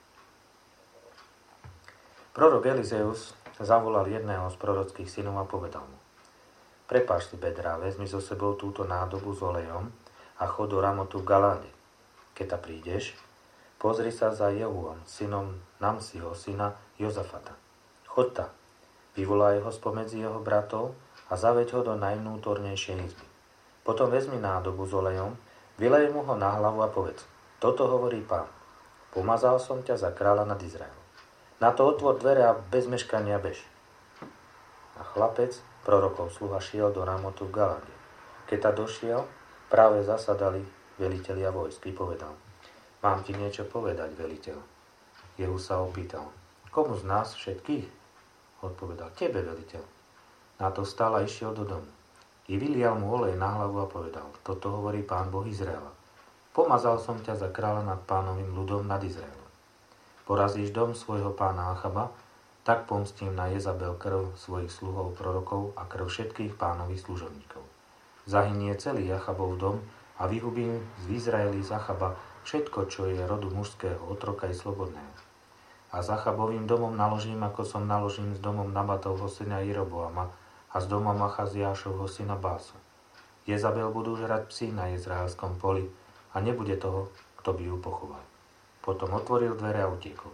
Prorok Elizeus zavolal jedného z prorockých synov a povedal mu: Prepáč si bedrá, vezmi so sebou túto nádobu s olejom a chod do Ramotu v Galáde. Keď ta prídeš, pozri sa za Jehuom, synom Namsiho, syna Jozafata. Chod ta, vyvolaj ho spomedzi jeho bratov a zaveď ho do najvnútornejšej izby. Potom vezmi nádobu s olejom, vylej mu ho na hlavu a povedz: Toto hovorí Pán, pomazal som ťa za kráľa nad Izraelom. Na to otvor dvere a bez meškania bež. A chlapec, prorokov sluha, šiel do Ramotu v Galáde. Keď ta došiel, práve zasadali velitelia vojsky, povedal: Mám ti niečo povedať, veliteľ. Jehu sa opýtal: Komu z nás všetkých? Odpovedal: Tebe, veliteľ. Na to vstal a išiel do domu. I vylial mu olej na hlavu a povedal: Toto hovorí Pán Boh Izraela. Pomazal som ťa za kráľa nad Pánovým ľudom nad Izraelom. Porazíš dom svojho pána Achaba, tak pomstím na Jezabel krv svojich sluhov prorokov a krv všetkých Pánových služobníkov. Zahynie celý Achabov dom a vyhubím z Izraeli z Achaba všetko, čo je rodu mužského, otroka i slobodného. A s Achabovým domom naložím, ako som naložím s domom Nabatovho syna Jeroboama a s domom Achaziášovho syna Básu. Jezabel budú žrať psi na izraelskom poli a nebude toho, kto by ju pochoval. Potom otvoril dvere a utiekol.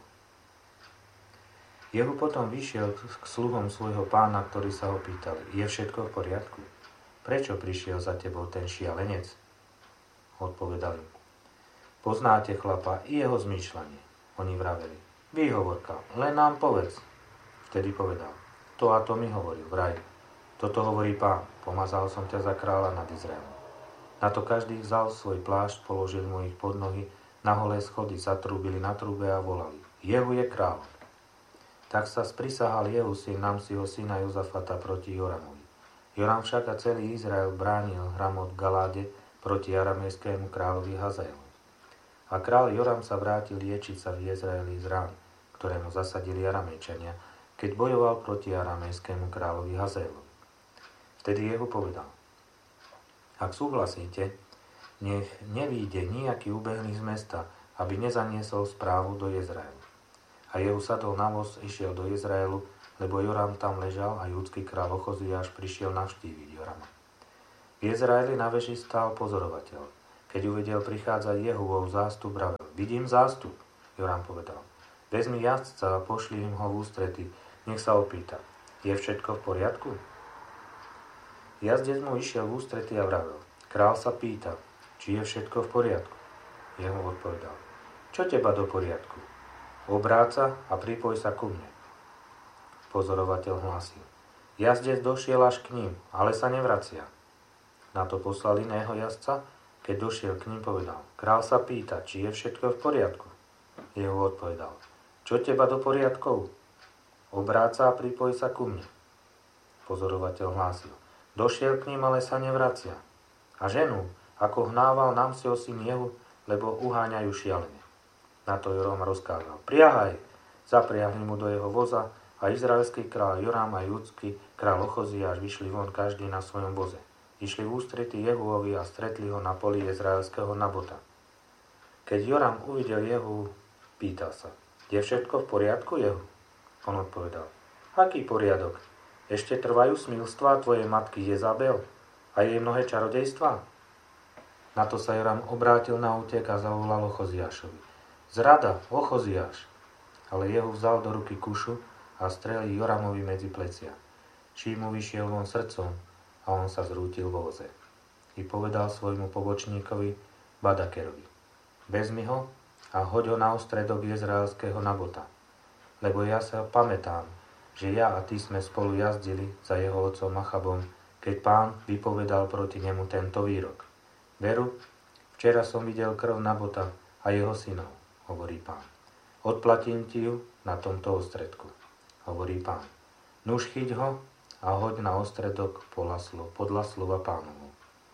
Jehu potom vyšiel k sluhom svojho pána, ktorí sa ho pýtali: Je všetko v poriadku? Prečo prišiel za tebou ten šialenec? Odpovedali: Poznáte chlapa i jeho zmýšľanie. Oni vraveli: Výhovorka, len nám povedz. Vtedy povedal: To a to mi hovoril, vraj. Toto hovorí Pán, pomazal som ťa za kráľa nad Izraelom. Na to každý vzal svoj plášť, položil mu ich pod nohy, na holé schody zatrúbili na trúbe a volali: Jehu je kráľ. Tak sa sprisahal Jehu syn Namsiho syna Jozafata proti Joramovi. Joram však a celý Izrael bránil Ramot v Galáde proti aramejskému kráľovi Hazaelovi. A kráľ Joram sa vrátil liečiť sa v Izraeli z rán, ktoré mu zasadili Aramejčania, keď bojoval proti aramejskému kráľovi Hazaelovi. Vtedy Jehu povedal: Ak súhlasíte, nech nevíde nejaký ubehlý z mesta, aby nezaniesol správu do Izraelu. A Jehu sadol na voz, išiel do Izraelu, lebo Joram tam ležal a judský kráľ Ochoziáš prišiel navštíviť Jorama. V Izraeli na veži stál pozorovateľ. Keď uvidel prichádzať Jehúov zástup, vravel: Vidím zástup. Joram povedal: Vezmi jazdca a pošli im ho v ústrety, nech sa opýta: Je všetko v poriadku? Jazdec mu išiel v ústrety a vravel: Král sa pýta, či je všetko v poriadku. Jehú odpovedal: Čo teba do poriadku? Obráť sa a pripoj sa ku mne. Pozorovateľ hlásil: Jazdec došiel až k ním, ale sa nevracia. Na to poslal iného jazdca, keď došiel k ním, povedal: Král sa pýta, či je všetko v poriadku. Jehú odpovedal: Čo teba do poriadkov? Obráť sa a pripoj sa ku mne. Pozorovateľ hlásil: Došiel k ním, ale sa nevracia. A ženu, ako hnával Namsieho syn Jehu, lebo uháňajú šialene. Na to Joram rozkázal: Priahaj! Zapriahli mu do jeho voza a izraelský kráľ Joram a judský kráľ Ochoziáš vyšli von každý na svojom voze. Išli v ústrety Jehuovi a stretli ho na poli izraelského Nabota. Keď Joram uvidel Jehu, pýtal sa: Je všetko v poriadku, Jehu? On odpovedal: Aký poriadok? Ešte trvajú smilstvá tvojej matky Jezabel a jej mnohé čarodejstvá? Na to sa Joram obrátil na útek a zavolal Ochoziášovi: Zrada, Ochoziáš! Ale Jehu vzal do ruky kušu a strelil Joramovi medzi plecia. Šíp mu vyšiel von srdcom a on sa zrútil vo voze. I povedal svojmu pobočníkovi Badakerovi: Vezmi ho a hoď ho na ostredok izraelského Nabota, lebo ja sa pamätám, že ja a ty sme spolu jazdili za jeho otcom Achabom, keď Pán vypovedal proti nemu tento výrok: Veru, včera som videl krv Nabota a jeho synov, hovorí Pán. Odplatím ti ju na tomto ostredku, hovorí Pán. Nuž chyť ho a hoď na ostredok podľa slova Pánovu.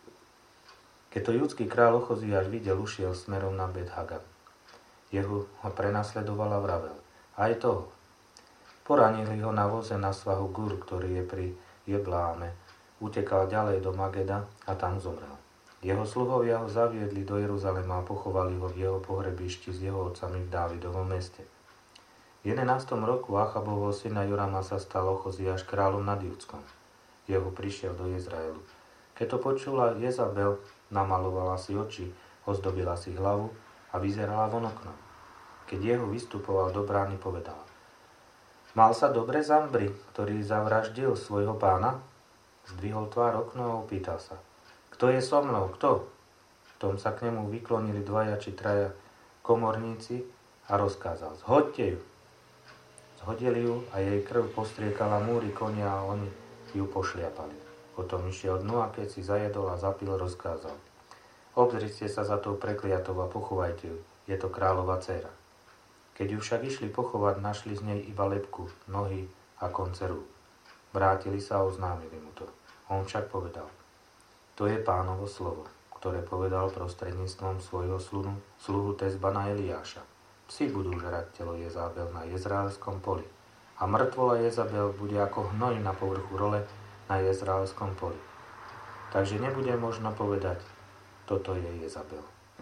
Keď to judský kráľ Ochoziáš videl, ušiel smerom na Bet-Hagan. Jehu ho prenasledoval a vravel: Aj toho. Poranili ho na voze na svahu Gur, ktorý je pri Jebláme. Utekal ďalej do Mageda a tam zomrel. Jeho sluhovia ho zaviedli do Jeruzalema a pochovali ho v jeho pohrebišti s jeho otcami v Dávidovom meste. V 11. roku Achabovho syna Jorama sa stal Ochoziáš kráľom nad Judskom. Jehu prišiel do Izraelu. Keď to počula Jezabel, namalovala si oči, ozdobila si hlavu a vyzerala von oknom. Keď Jehu vystupoval do brány, povedal: Mal sa dobre Zambri, ktorý zavraždil svojho pána? Zdvihol tvár okno a opýtal sa: Kto je so mnou? Kto? V tom sa k nemu vyklonili 2 či 3 komorníci a rozkázal: Zhoďte ju. Zhodili ju a jej krv postriekala múry konia a oni ju pošliapali. Potom išiel dnu a keď si zajedol a zapil, rozkázal: Obzrite sa za tou prekliatou a pochovajte ju, je to kráľova dcéra. Keď ju však išli pochovať, našli z nej iba lebku, nohy a konce rúk. Vrátili sa a oznámili mu to. On však povedal: To je Pánovo slovo, ktoré povedal prostredníctvom svojho sluhu Tezbana Eliáša. Psi budú žrať telo Jezabel na Jezraelskom poli a mŕtvola Jezabel bude ako hnoj na povrchu role na Jezraelskom poli. Takže nebude možno povedať: Toto je Jezabel.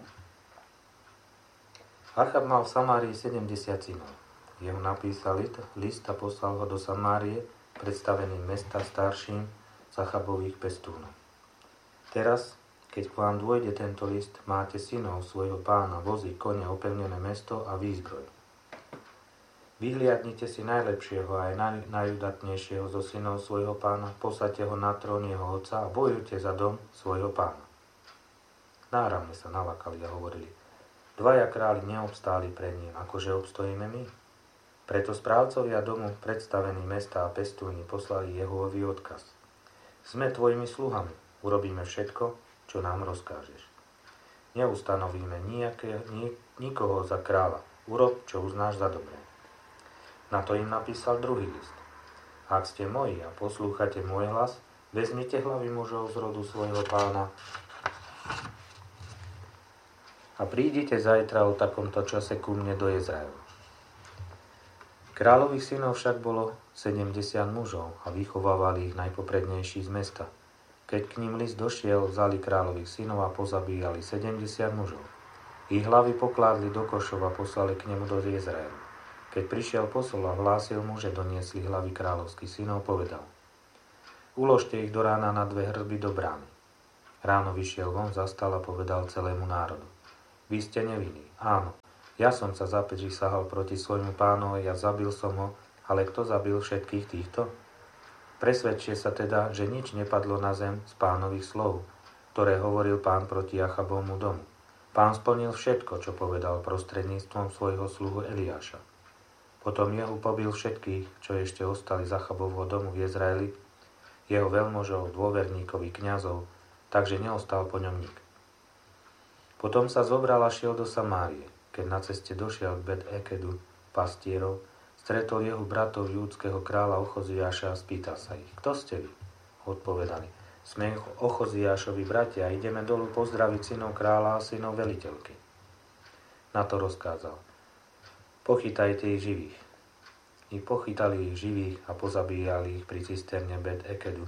Achab mal v Samárii 70 synov. Jeho napísal list a poslal ho do Samárie, predstavený mesta starším z Achabových pestúnov. Teraz, keď k vám dôjde tento list, máte synov svojho pána, vozy, kone, opevnené mesto a výzbroj. Vyhliadnite si najlepšieho a aj najudatnejšieho zo synov svojho pána, posaďte ho na trón jeho otca a bojujte za dom svojho pána. Náramne sa nalakali a hovorili: 2 králi neobstáli pred ním, akože obstojíme my. Preto správcovia domu, predstavení mesta a pestúni, poslali Jehovovi odkaz: Sme tvojimi sluhami, urobíme všetko, čo nám rozkážeš. Neustanovíme nikoho za kráľa, urob, čo uznáš za dobré. Na to im napísal druhý list: Ak ste moji a poslúchate môj hlas, vezmite hlavy mužov z rodu svojho pána a prídite zajtra o takomto čase ku mne do Izraelu. Kráľových synov však bolo 70 mužov a vychovávali ich najpoprednejší z mesta. Keď k ním list došiel, vzali kráľových synov a pozabíjali 70 mužov. Ich hlavy pokládli do košov a poslali k nemu do Izraelu. Keď prišiel posol a hlásil mu, že doniesli hlavy kráľovských synov, povedal: Uložte ich do rána na 2 hrby do brány. Ráno vyšiel von, zastal a povedal celému národu. Vy ste nevinní. Áno, ja som sa zaprísahal proti svojmu pánovi a zabil som ho, ale kto zabil všetkých týchto? Presvedčte sa teda, že nič nepadlo na zem z pánových slov, ktoré hovoril pán proti Achabovmu domu. Pán splnil všetko, čo povedal prostredníctvom svojho sluhu Eliáša. Potom Jehu pobil všetkých, čo ešte ostali z Achabovho domu v Izraeli, jeho veľmožov, dôverníkov i kňazov, takže neostal po ňom nik. Potom sa zobral a šiel do Samárie. Keď na ceste došiel k Bet-Ekedu pastierov, stretol jeho bratov júdskeho kráľa Ochoziáša a spýtal sa ich, kto ste vy? Odpovedali, sme Ochoziášovi bratia a ideme dolu pozdraviť synov kráľa a synov veliteľky. Na to rozkázal, pochytajte ich živých. I pochytali ich živých a pozabíjali ich pri cisterne Bet-Ekedu.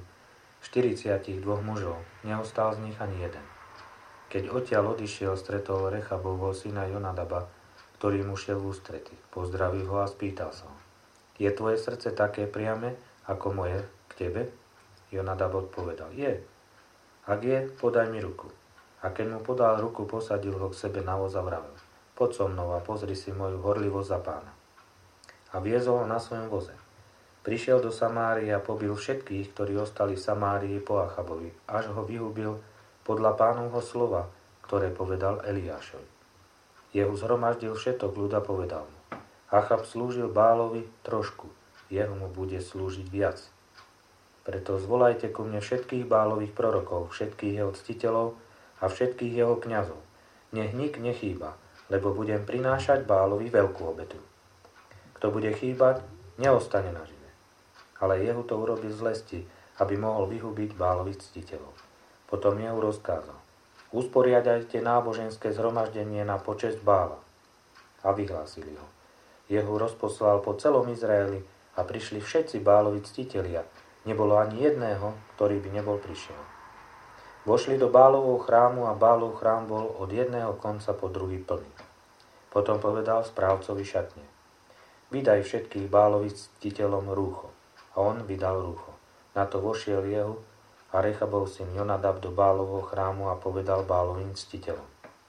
42 mužov, neostal z nich ani jeden. Keď odtiaľ odišiel, stretol Rechabovho syna Jonadaba, ktorý mu šiel v ústrety. Pozdravil ho a spýtal sa ho, je tvoje srdce také priame, ako moje k tebe? Jonadab odpovedal, je. Ak je, podaj mi ruku. A keď mu podal ruku, posadil ho k sebe na voz a vravel, poď so mnou a pozri si moju horlivosť za pána. A viezol ho na svojom voze. Prišiel do Samárie a pobil všetkých, ktorí ostali v Samárii po Achabovi, až ho vyhubil podľa pánovho slova, ktoré povedal Eliášovi. Jehu zhromaždil všetok ľud a povedal mu, Achab slúžil Bálovi trošku, jeho mu bude slúžiť viac. Preto zvolajte ku mne všetkých Bálových prorokov, všetkých jeho ctiteľov a všetkých jeho kňazov. Nech nik nechýba, lebo budem prinášať Bálovi veľkú obetu. Kto bude chýbať, neostane nažive. Ale Jehu to urobil z lesti, aby mohol vyhubiť Bálových ctiteľov. Potom Jehu rozkázal, usporiadajte náboženské zhromaždenie na počesť Bála. A vyhlásili ho. Jehu rozposlal po celom Izraeli a prišli všetci Bálovi ctitelia. Nebolo ani jedného, ktorý by nebol prišiel. Vošli do Bálovho chrámu a Bálov chrám bol od jedného konca po druhý plný. Potom povedal správcovi šatne, vydaj všetkých Bálových ctiteľom rúcho. A on vydal rúcho. Na to vošiel Jehu a Rechabov syn Jonadab do Bálovho chrámu a povedal Bálovým ctiteľom.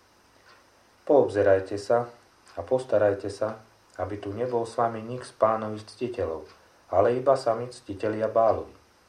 Poobzerajte sa a postarajte sa, aby tu nebol s vami nik z pánových ctiteľov, ale iba sami ctitelia Bálovi.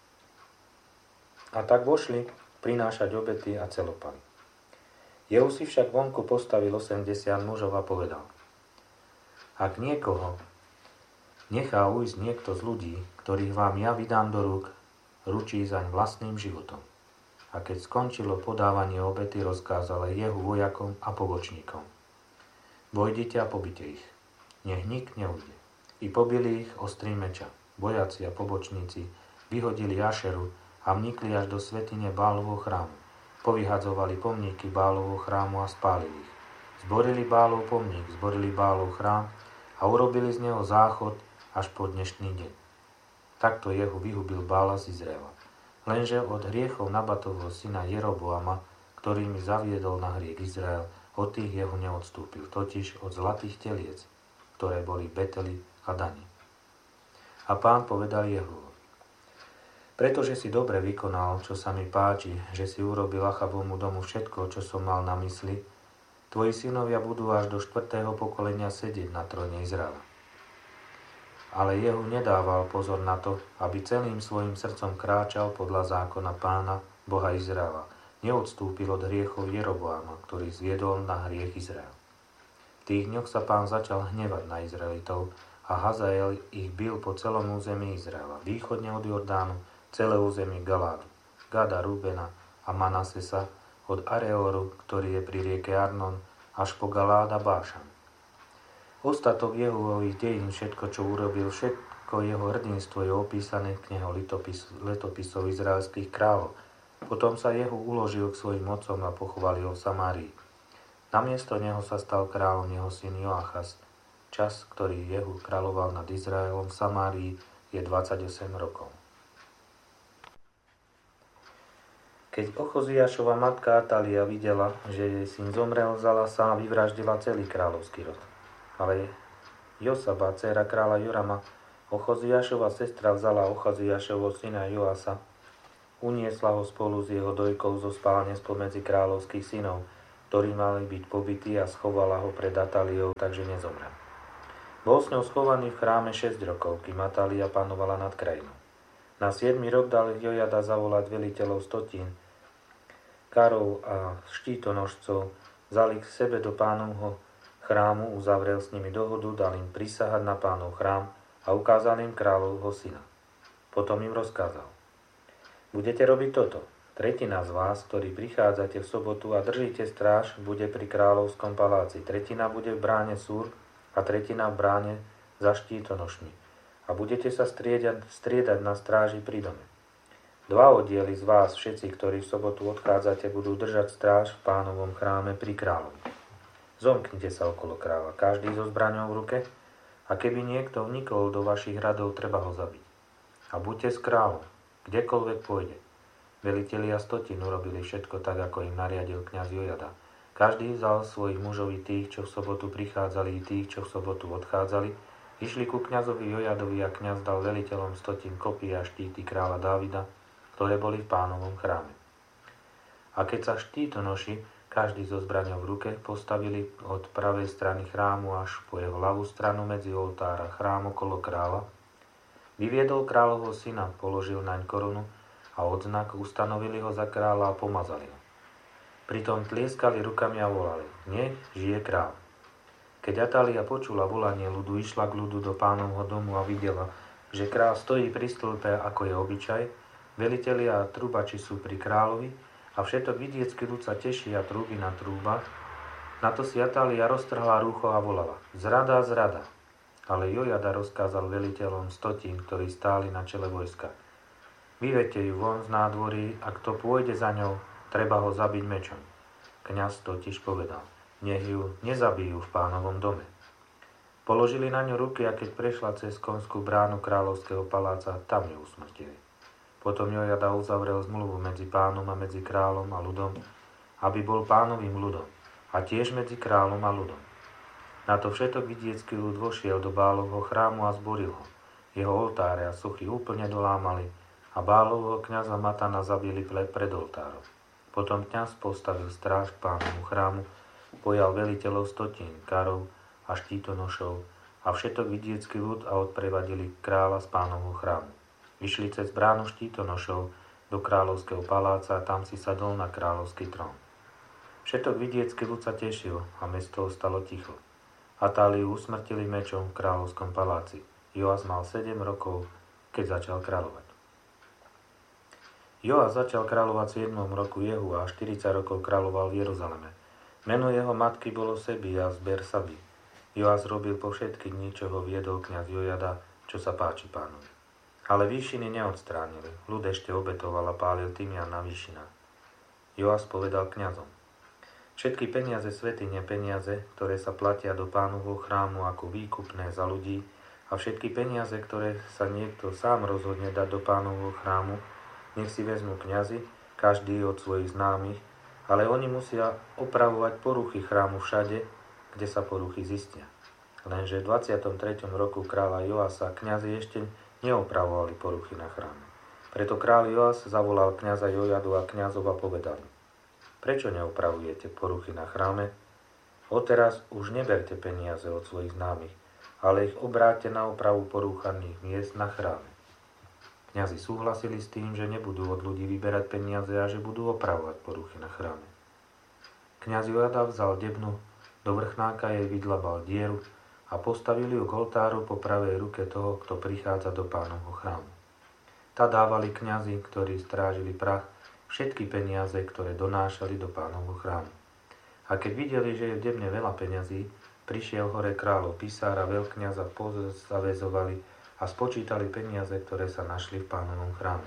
A tak vošli prinášať obety a celopaly. Jehu si však vonku postavil 80 mužov a povedal, ak niekoho nechá ujsť niekto z ľudí, ktorých vám ja vydám do rúk, ručí zaň vlastným životom. A keď skončilo podávanie obety, rozkázal aj Jehu vojakom a pobočníkom. Vojdite a pobite ich. Nech nik neujde. I pobili ich ostrým meča. Vojaci a pobočníci vyhodili Ašeru a vnikli až do svätyne Bálovho chrámu. Povyhadzovali pomníky Bálovho chrámu a spálili ich. Zborili Bálov pomník, zborili Bálov chrám a urobili z neho záchod až po dnešný deň. Takto Jehu vyhubil Bála z Izraela. Lenže od hriechov Nabatovho syna Jeroboama, ktorými zaviedol na hriech Izrael, od tých Jehu neodstúpil, totiž od zlatých teliec, ktoré boli v Beteli a Dani. A pán povedal Jehu, pretože si dobre vykonal, čo sa mi páči, že si urobil Achabovmu domu všetko, čo som mal na mysli, tvoji synovia budú až do 4. pokolenia sedieť na tróne Izraela. Ale Jehu nedával pozor na to, aby celým svojim srdcom kráčal podľa zákona pána, Boha Izraela. Neodstúpil od hriechov Jeroboama, ktorý zviedol na hriech Izrael. V tých dňoch sa pán začal hnevať na Izraelitov a Hazael ich bil po celom území Izraela, východne od Jordánu, celé územie Galádu, Gada, Rubena a Manasesa, od Areoru, ktorý je pri rieke Arnon, až po Galád a Bášan. Ostatok Jehovových dejín, všetko, čo urobil, všetko jeho hrdinstvo je opísané v knihe letopisov izraelských kráľov. Potom sa Jehu uložil k svojim otcom a pochovali ho v Samárii. Namiesto neho sa stal kráľom jeho syn Joachaz. Čas, ktorý Jehu kráľoval nad Izraelom v Samárii, je 28 rokov. Keď Ochoziášova matka Atália videla, že jej syn zomrel, vzala sa a vyvraždila celý kráľovský rod. Ale Josaba, dcéra kráľa Jorama, Ochoziášova sestra, vzala Ochoziášovho syna Joasa, uniesla ho spolu s jeho dojkou zo spálne spomedzi kráľovských synov, ktorí mali byť pobytí, a schovala ho pred Atáliou, takže nezomrel. Bol s ňou schovaný v chráme 6 rokov, kým Atália panovala nad krajinou. Na 7. rok dal Jojada zavolať veliteľov stotín, karov a štítonožcov, vzal ich k sebe do Pánovho chrámu, uzavrel s nimi dohodu, dal im prisahať na Pánov chrám a ukázal im kráľovho syna. Potom im rozkázal: budete robiť toto. Tretina z vás, ktorí prichádzate v sobotu a držíte stráž, bude pri kráľovskom paláci. Tretina bude v bráne Súr a tretina v bráne za štítonošmi. A budete sa striedať na stráži pri dome. 2 oddiely z vás, všetci, ktorí v sobotu odchádzate, budú držať stráž v Pánovom chráme pri kráľovi. Zomknite sa okolo kráľa, každý so zbraňou v ruke, a keby niekto vnikol do vašich radov, treba ho zabiť. A buďte s kráľom, kdekoľvek pôjde. Velitelia stotín urobili všetko tak, ako im nariadil kňaz Jojada. Každý vzal svojich mužov, i tých, čo v sobotu prichádzali, i tých, čo v sobotu odchádzali, išli ku kňazovi Jojadovi, a kňaz dal veliteľom stotín kopy a štíty kráľa Dávida, ktoré boli v Pánovom chráme. A keď sa štítonoši, každý so zbraňou v ruke, postavili od pravej strany chrámu až po jeho ľavú stranu medzi oltár a chrám okolo kráľa, vyviedol kráľovho syna, položil naň korunu a odznak, ustanovili ho za kráľa a pomazali ho. Pritom tlieskali rukami a volali: nech žije kráľ. Keď Atália počula volanie ľudu, išla k ľudu do Pánovho domu a videla, že kráľ stojí pri stĺpe, ako je obyčaj, velitelia a trubači sú pri kráľovi a všetok vidiecký ľud sa teší a trúbi na trúbach. Na to si Atália roztrhla rúcho a volala: zrada, zrada. Ale Jojada rozkázal veliteľom stotín, ktorí stáli na čele vojska: vyvedte ju von z nádvorí, a kto pôjde za ňou, treba ho zabiť mečom. Kňaz totiž povedal: nech ju nezabijú v Pánovom dome. Položili na ňu ruky, a keď prešla cez konskú bránu kráľovského paláca, tam ju usmrtili. Potom Jojada uzavrel zmluvu medzi Pánom a medzi kráľom a ľudom, aby bol Pánovým ľudom, a tiež medzi kráľom a ľudom. Na to všetok vidiecký ľud vošiel do Bálovho chrámu a zboril ho. Jeho oltáre a sochy úplne dolámali a Bálovho kňaza Matana zabili pred oltárom. Potom kňaz postavil stráž k Pánovmu chrámu, pojal veliteľov stotín, karov a štítonošov a všetok vidiecký ľud a odprevadili kráľa z Pánovho chrámu. Vyšli cez bránu štítonošov do kráľovského paláca a tam si sadol na kráľovský trón. Všetok vidiecký ľud sa tešil a mesto ostalo ticho. Atáliu usmrtili mečom v kráľovskom paláci. Joas mal 7 rokov, keď začal kráľovať. Joas začal kráľovať v 7. roku Jehu a 40 rokov kráľoval v Jeruzaleme. Meno jeho matky bolo Sebia z Bersaby. Joas robil po všetky dni, čo ho viedol kňaz Jojada, čo sa páči Pánovi. Ale výšiny neodstránili. Ľud ešte obetoval a pálil tymian na výšinách. Joas povedal kňazom: všetky peniaze svätyne, peniaze, ktoré sa platia do Pánovho chrámu ako výkupné za ľudí, a všetky peniaze, ktoré sa niekto sám rozhodne dať do Pánovho chrámu, nech si vezmú kňazi, každý od svojich známych, ale oni musia opravovať poruchy chrámu všade, kde sa poruchy zistia. Lenže v 23. roku kráľa Joasa kňazi ešte neopravovali poruchy na chráme. Preto kráľ Joas zavolal kňaza Jojadu a kňazov a povedal: prečo neopravujete poruchy na chráme? Odteraz už neberte peniaze od svojich známych, ale ich obráťte na opravu porúchaných miest na chráme. Kňazi súhlasili s tým, že nebudú od ľudí vyberať peniaze a že budú opravovať poruchy na chráme. Kňaz Jojada vzal debnu, do vrchnáka jej vydlabal dieru a postavili ju k oltáru po pravej ruke toho, kto prichádza do Pánovho chrámu. Tá dávali kňazi, ktorí strážili prach, všetky peniaze, ktoré donášali do Pánovho chrámu. A keď videli, že je v debne veľa peňazí, prišiel hore kráľov pisár a veľkňaza pozavezovali a spočítali peniaze, ktoré sa našli v Pánovom chráme.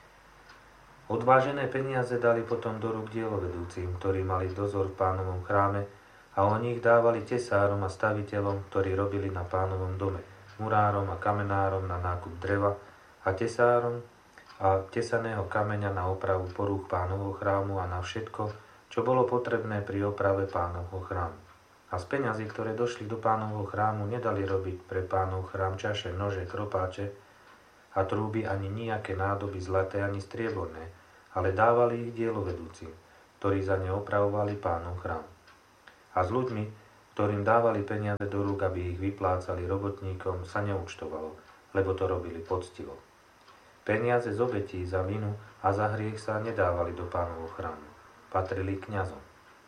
Odvážené peniaze dali potom do rúk dielovedúcim, ktorí mali dozor v Pánovom chráme, a oni ich dávali tesárom a staviteľom, ktorí robili na Pánovom dome, murárom a kamenárom na nákup dreva a tesárom a tesaného kameňa na opravu porúch Pánovho chrámu a na všetko, čo bolo potrebné pri oprave Pánovho chrámu. A z peňazí, ktoré došli do Pánovho chrámu, nedali robiť pre Pánov chrám čaše, nože, kropáče a trúby ani nijaké nádoby zlaté ani strieborné, ale dávali ich dielovedúcim, ktorí za ne opravovali Pánov chrám. A s ľuďmi, ktorým dávali peniaze do rúk, aby ich vyplácali robotníkom, sa neúčtovalo, lebo to robili poctivo. Peniaze z obetí za vinu a za hriech sa nedávali do Pánovho chrámu, patrili kňazom.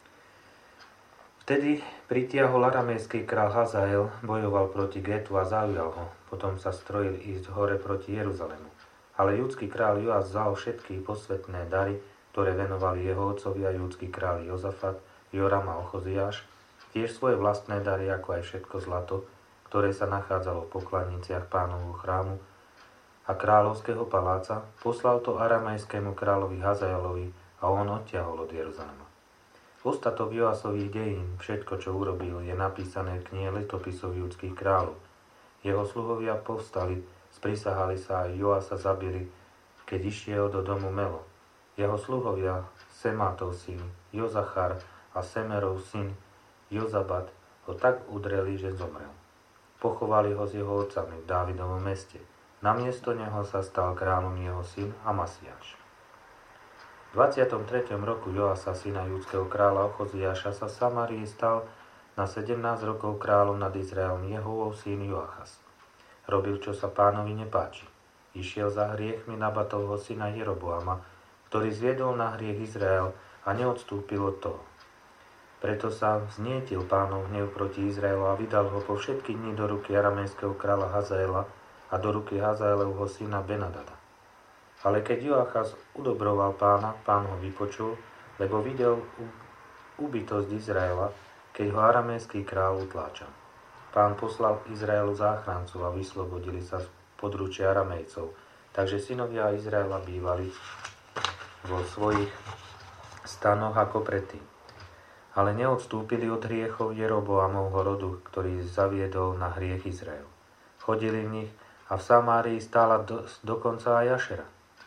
Vtedy pritiahol aramejský král Hazael, bojoval proti Getu a zaujal ho. Potom sa strojil ísť hore proti Jeruzalému. Ale judský král Joas vzal všetky posvetné dary, ktoré venovali jeho otcovia judský král Jozafat, Joram a Ochoziáš, tiež svoje vlastné dary, ako aj všetko zlato, ktoré sa nachádzalo v pokladniciach Pánovho chrámu a kráľovského paláca, poslal to aramejskému kráľovi Hazaelovi a on odtiahol od Jeruzalema. Ostatok Joasových dejín, všetko, čo urobil, je napísané v knihe letopisov judských kráľov. Jeho sluhovia povstali, sprisahali sa a Joasa zabili, keď išiel do domu Melo. Jeho sluhovia, Semátov syn, Jozachar a Semerov syn, Jozabat, ho tak udreli, že zomrel. Pochovali ho s jeho otcami v Dávidovom meste. Namiesto neho sa stal kráľom jeho syn Amasiáš. V 23. roku Joasa, syna judského kráľa Ochoziáša, sa v Samárii stal na 17 rokov kráľom nad Izraelom Jehovov syn Joachas. Robil, čo sa Pánovi nepáči. Išiel za hriechmi Nabatovho syna Jeroboama, ktorý zviedol na hriech Izrael a neodstúpil od toho. Preto sa vznietil Pánov hnev proti Izraelu a vydal ho po všetky dni do ruky aramejského kráľa Hazaela a do ruky Hazaelovho syna Benadada. Ale keď Joachaz udobroval Pána, Pán ho vypočul, lebo videl úbytosť Izraela, keď ho aramejský kráľ utláčal. Pán poslal Izraelu záchrancu a vyslobodili sa z područia Aramejcov, takže synovia Izraela bývali vo svojich stanoch ako predtým. Ale neodstúpili od hriechov Jeroboamovho rodu, ktorý zaviedol na hriech Izrael. Chodili v nich a v Samárii stála dokonca aj Ašera.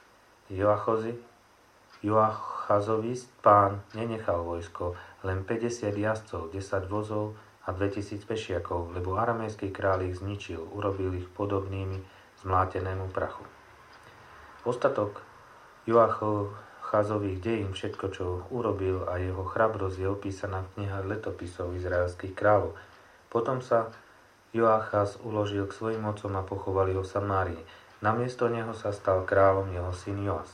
Joachazovi pán nenechal vojsko, len 50 jazdcov, 10 vozov a 2000 pešiakov, lebo aramejský kráľ ich zničil, urobil ich podobnými zmlátenému prachu. Ostatok Joachazových dejín, všetko, čo urobil a jeho chrabrosť je opísaná v knihách letopisov izraelských kráľov. Potom sa Joachaz uložil k svojim otcom a pochovali ho v Samárii. Namiesto neho sa stal kráľom jeho syn Joas.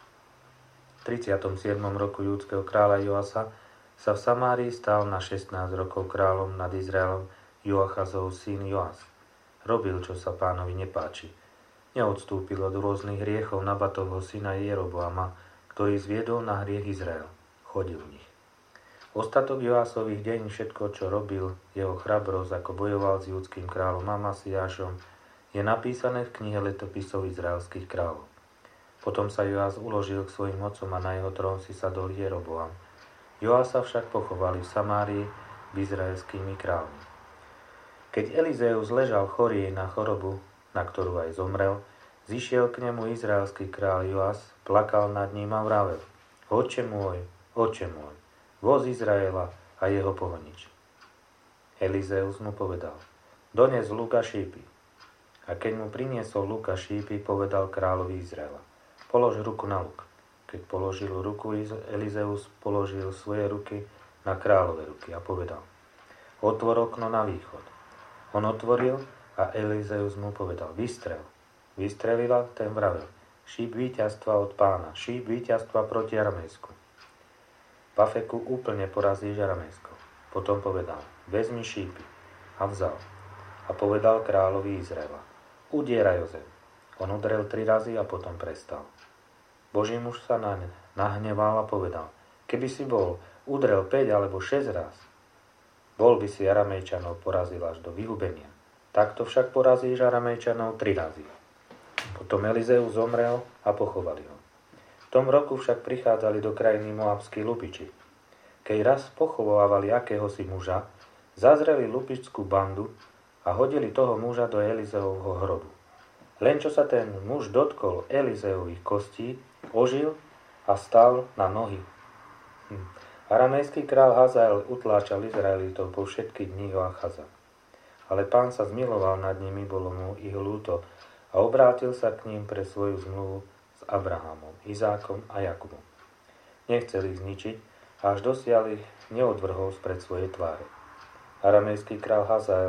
V 37. roku judského kráľa Joasa sa v Samárii stal na 16 rokov kráľom nad Izraelom Joachazov syn Joas. Robil, čo sa Pánovi nepáči. Neodstúpil od rôznych hriechov Nabatovho syna Jeroboama, ktorý zviedol na hriech Izrael. Chodil v nich. Ostatok Joasových deň, všetko, čo robil, jeho chrabrosť, ako bojoval s judským kráľom Amasiášom, je napísané v knihe letopisov izraelských kráľov. Potom sa Joas uložil k svojim otcom a na jeho trón si sadol Jeroboam. Joasa však pochovali v Samárii izraelskými kráľmi. Keď Elizeus ležal chorý na chorobu, na ktorú aj zomrel, zišiel k nemu izraelský kráľ Joas, plakal nad ním a vravel: Otče môj, voz Izraela a jeho pohonič. Elizeus mu povedal: Dones luk a šípy. A keď mu priniesol luk a šípy, povedal kráľovi Izraela: Polož ruku na luk. Keď položil ruku, Elizeus položil svoje ruky na kráľové ruky a povedal: Otvor okno na východ. On otvoril a Elizeus mu povedal: Vystrel. Vystrelila, ten vravel: Šíp víťazstva od Pána, šíp víťazstva proti Aramejsku. V Afeku úplne porazíš Aramejsko. Potom povedal: Vezmi šípy. A vzal. A povedal kráľovi Izraela: Udieraj o zem. On udrel 3 razy a potom prestal. Boží muž sa nahneval a povedal: Keby si bol udrel 5 alebo 6 raz, bol by si Aramejčanov porazil až do vyhubenia. Takto však porazíš Aramejčanov 3 razy. Potom Elizeus zomrel a pochovali ho. V tom roku však prichádzali do krajiny moabskí lupiči. Keď raz pochovávali akéhosi muža, zazreli lupičskú bandu a hodili toho muža do Elizeovho hrobu. Len čo sa ten muž dotkol Elizeových kostí, ožil a stal na nohy. Aramejský král Hazael utláčal Izraelitov po všetky dni Joachaza. Ale Pán sa zmiloval nad nimi, bolo mu ich ľúto a obrátil sa k ním pre svoju zmluvu s s Abrahamom, Izákom a Jakubom. Nechceli ich zničiť, až dosiaľ ich neodvrhol spred svojej tváre. Aramejský král Hazael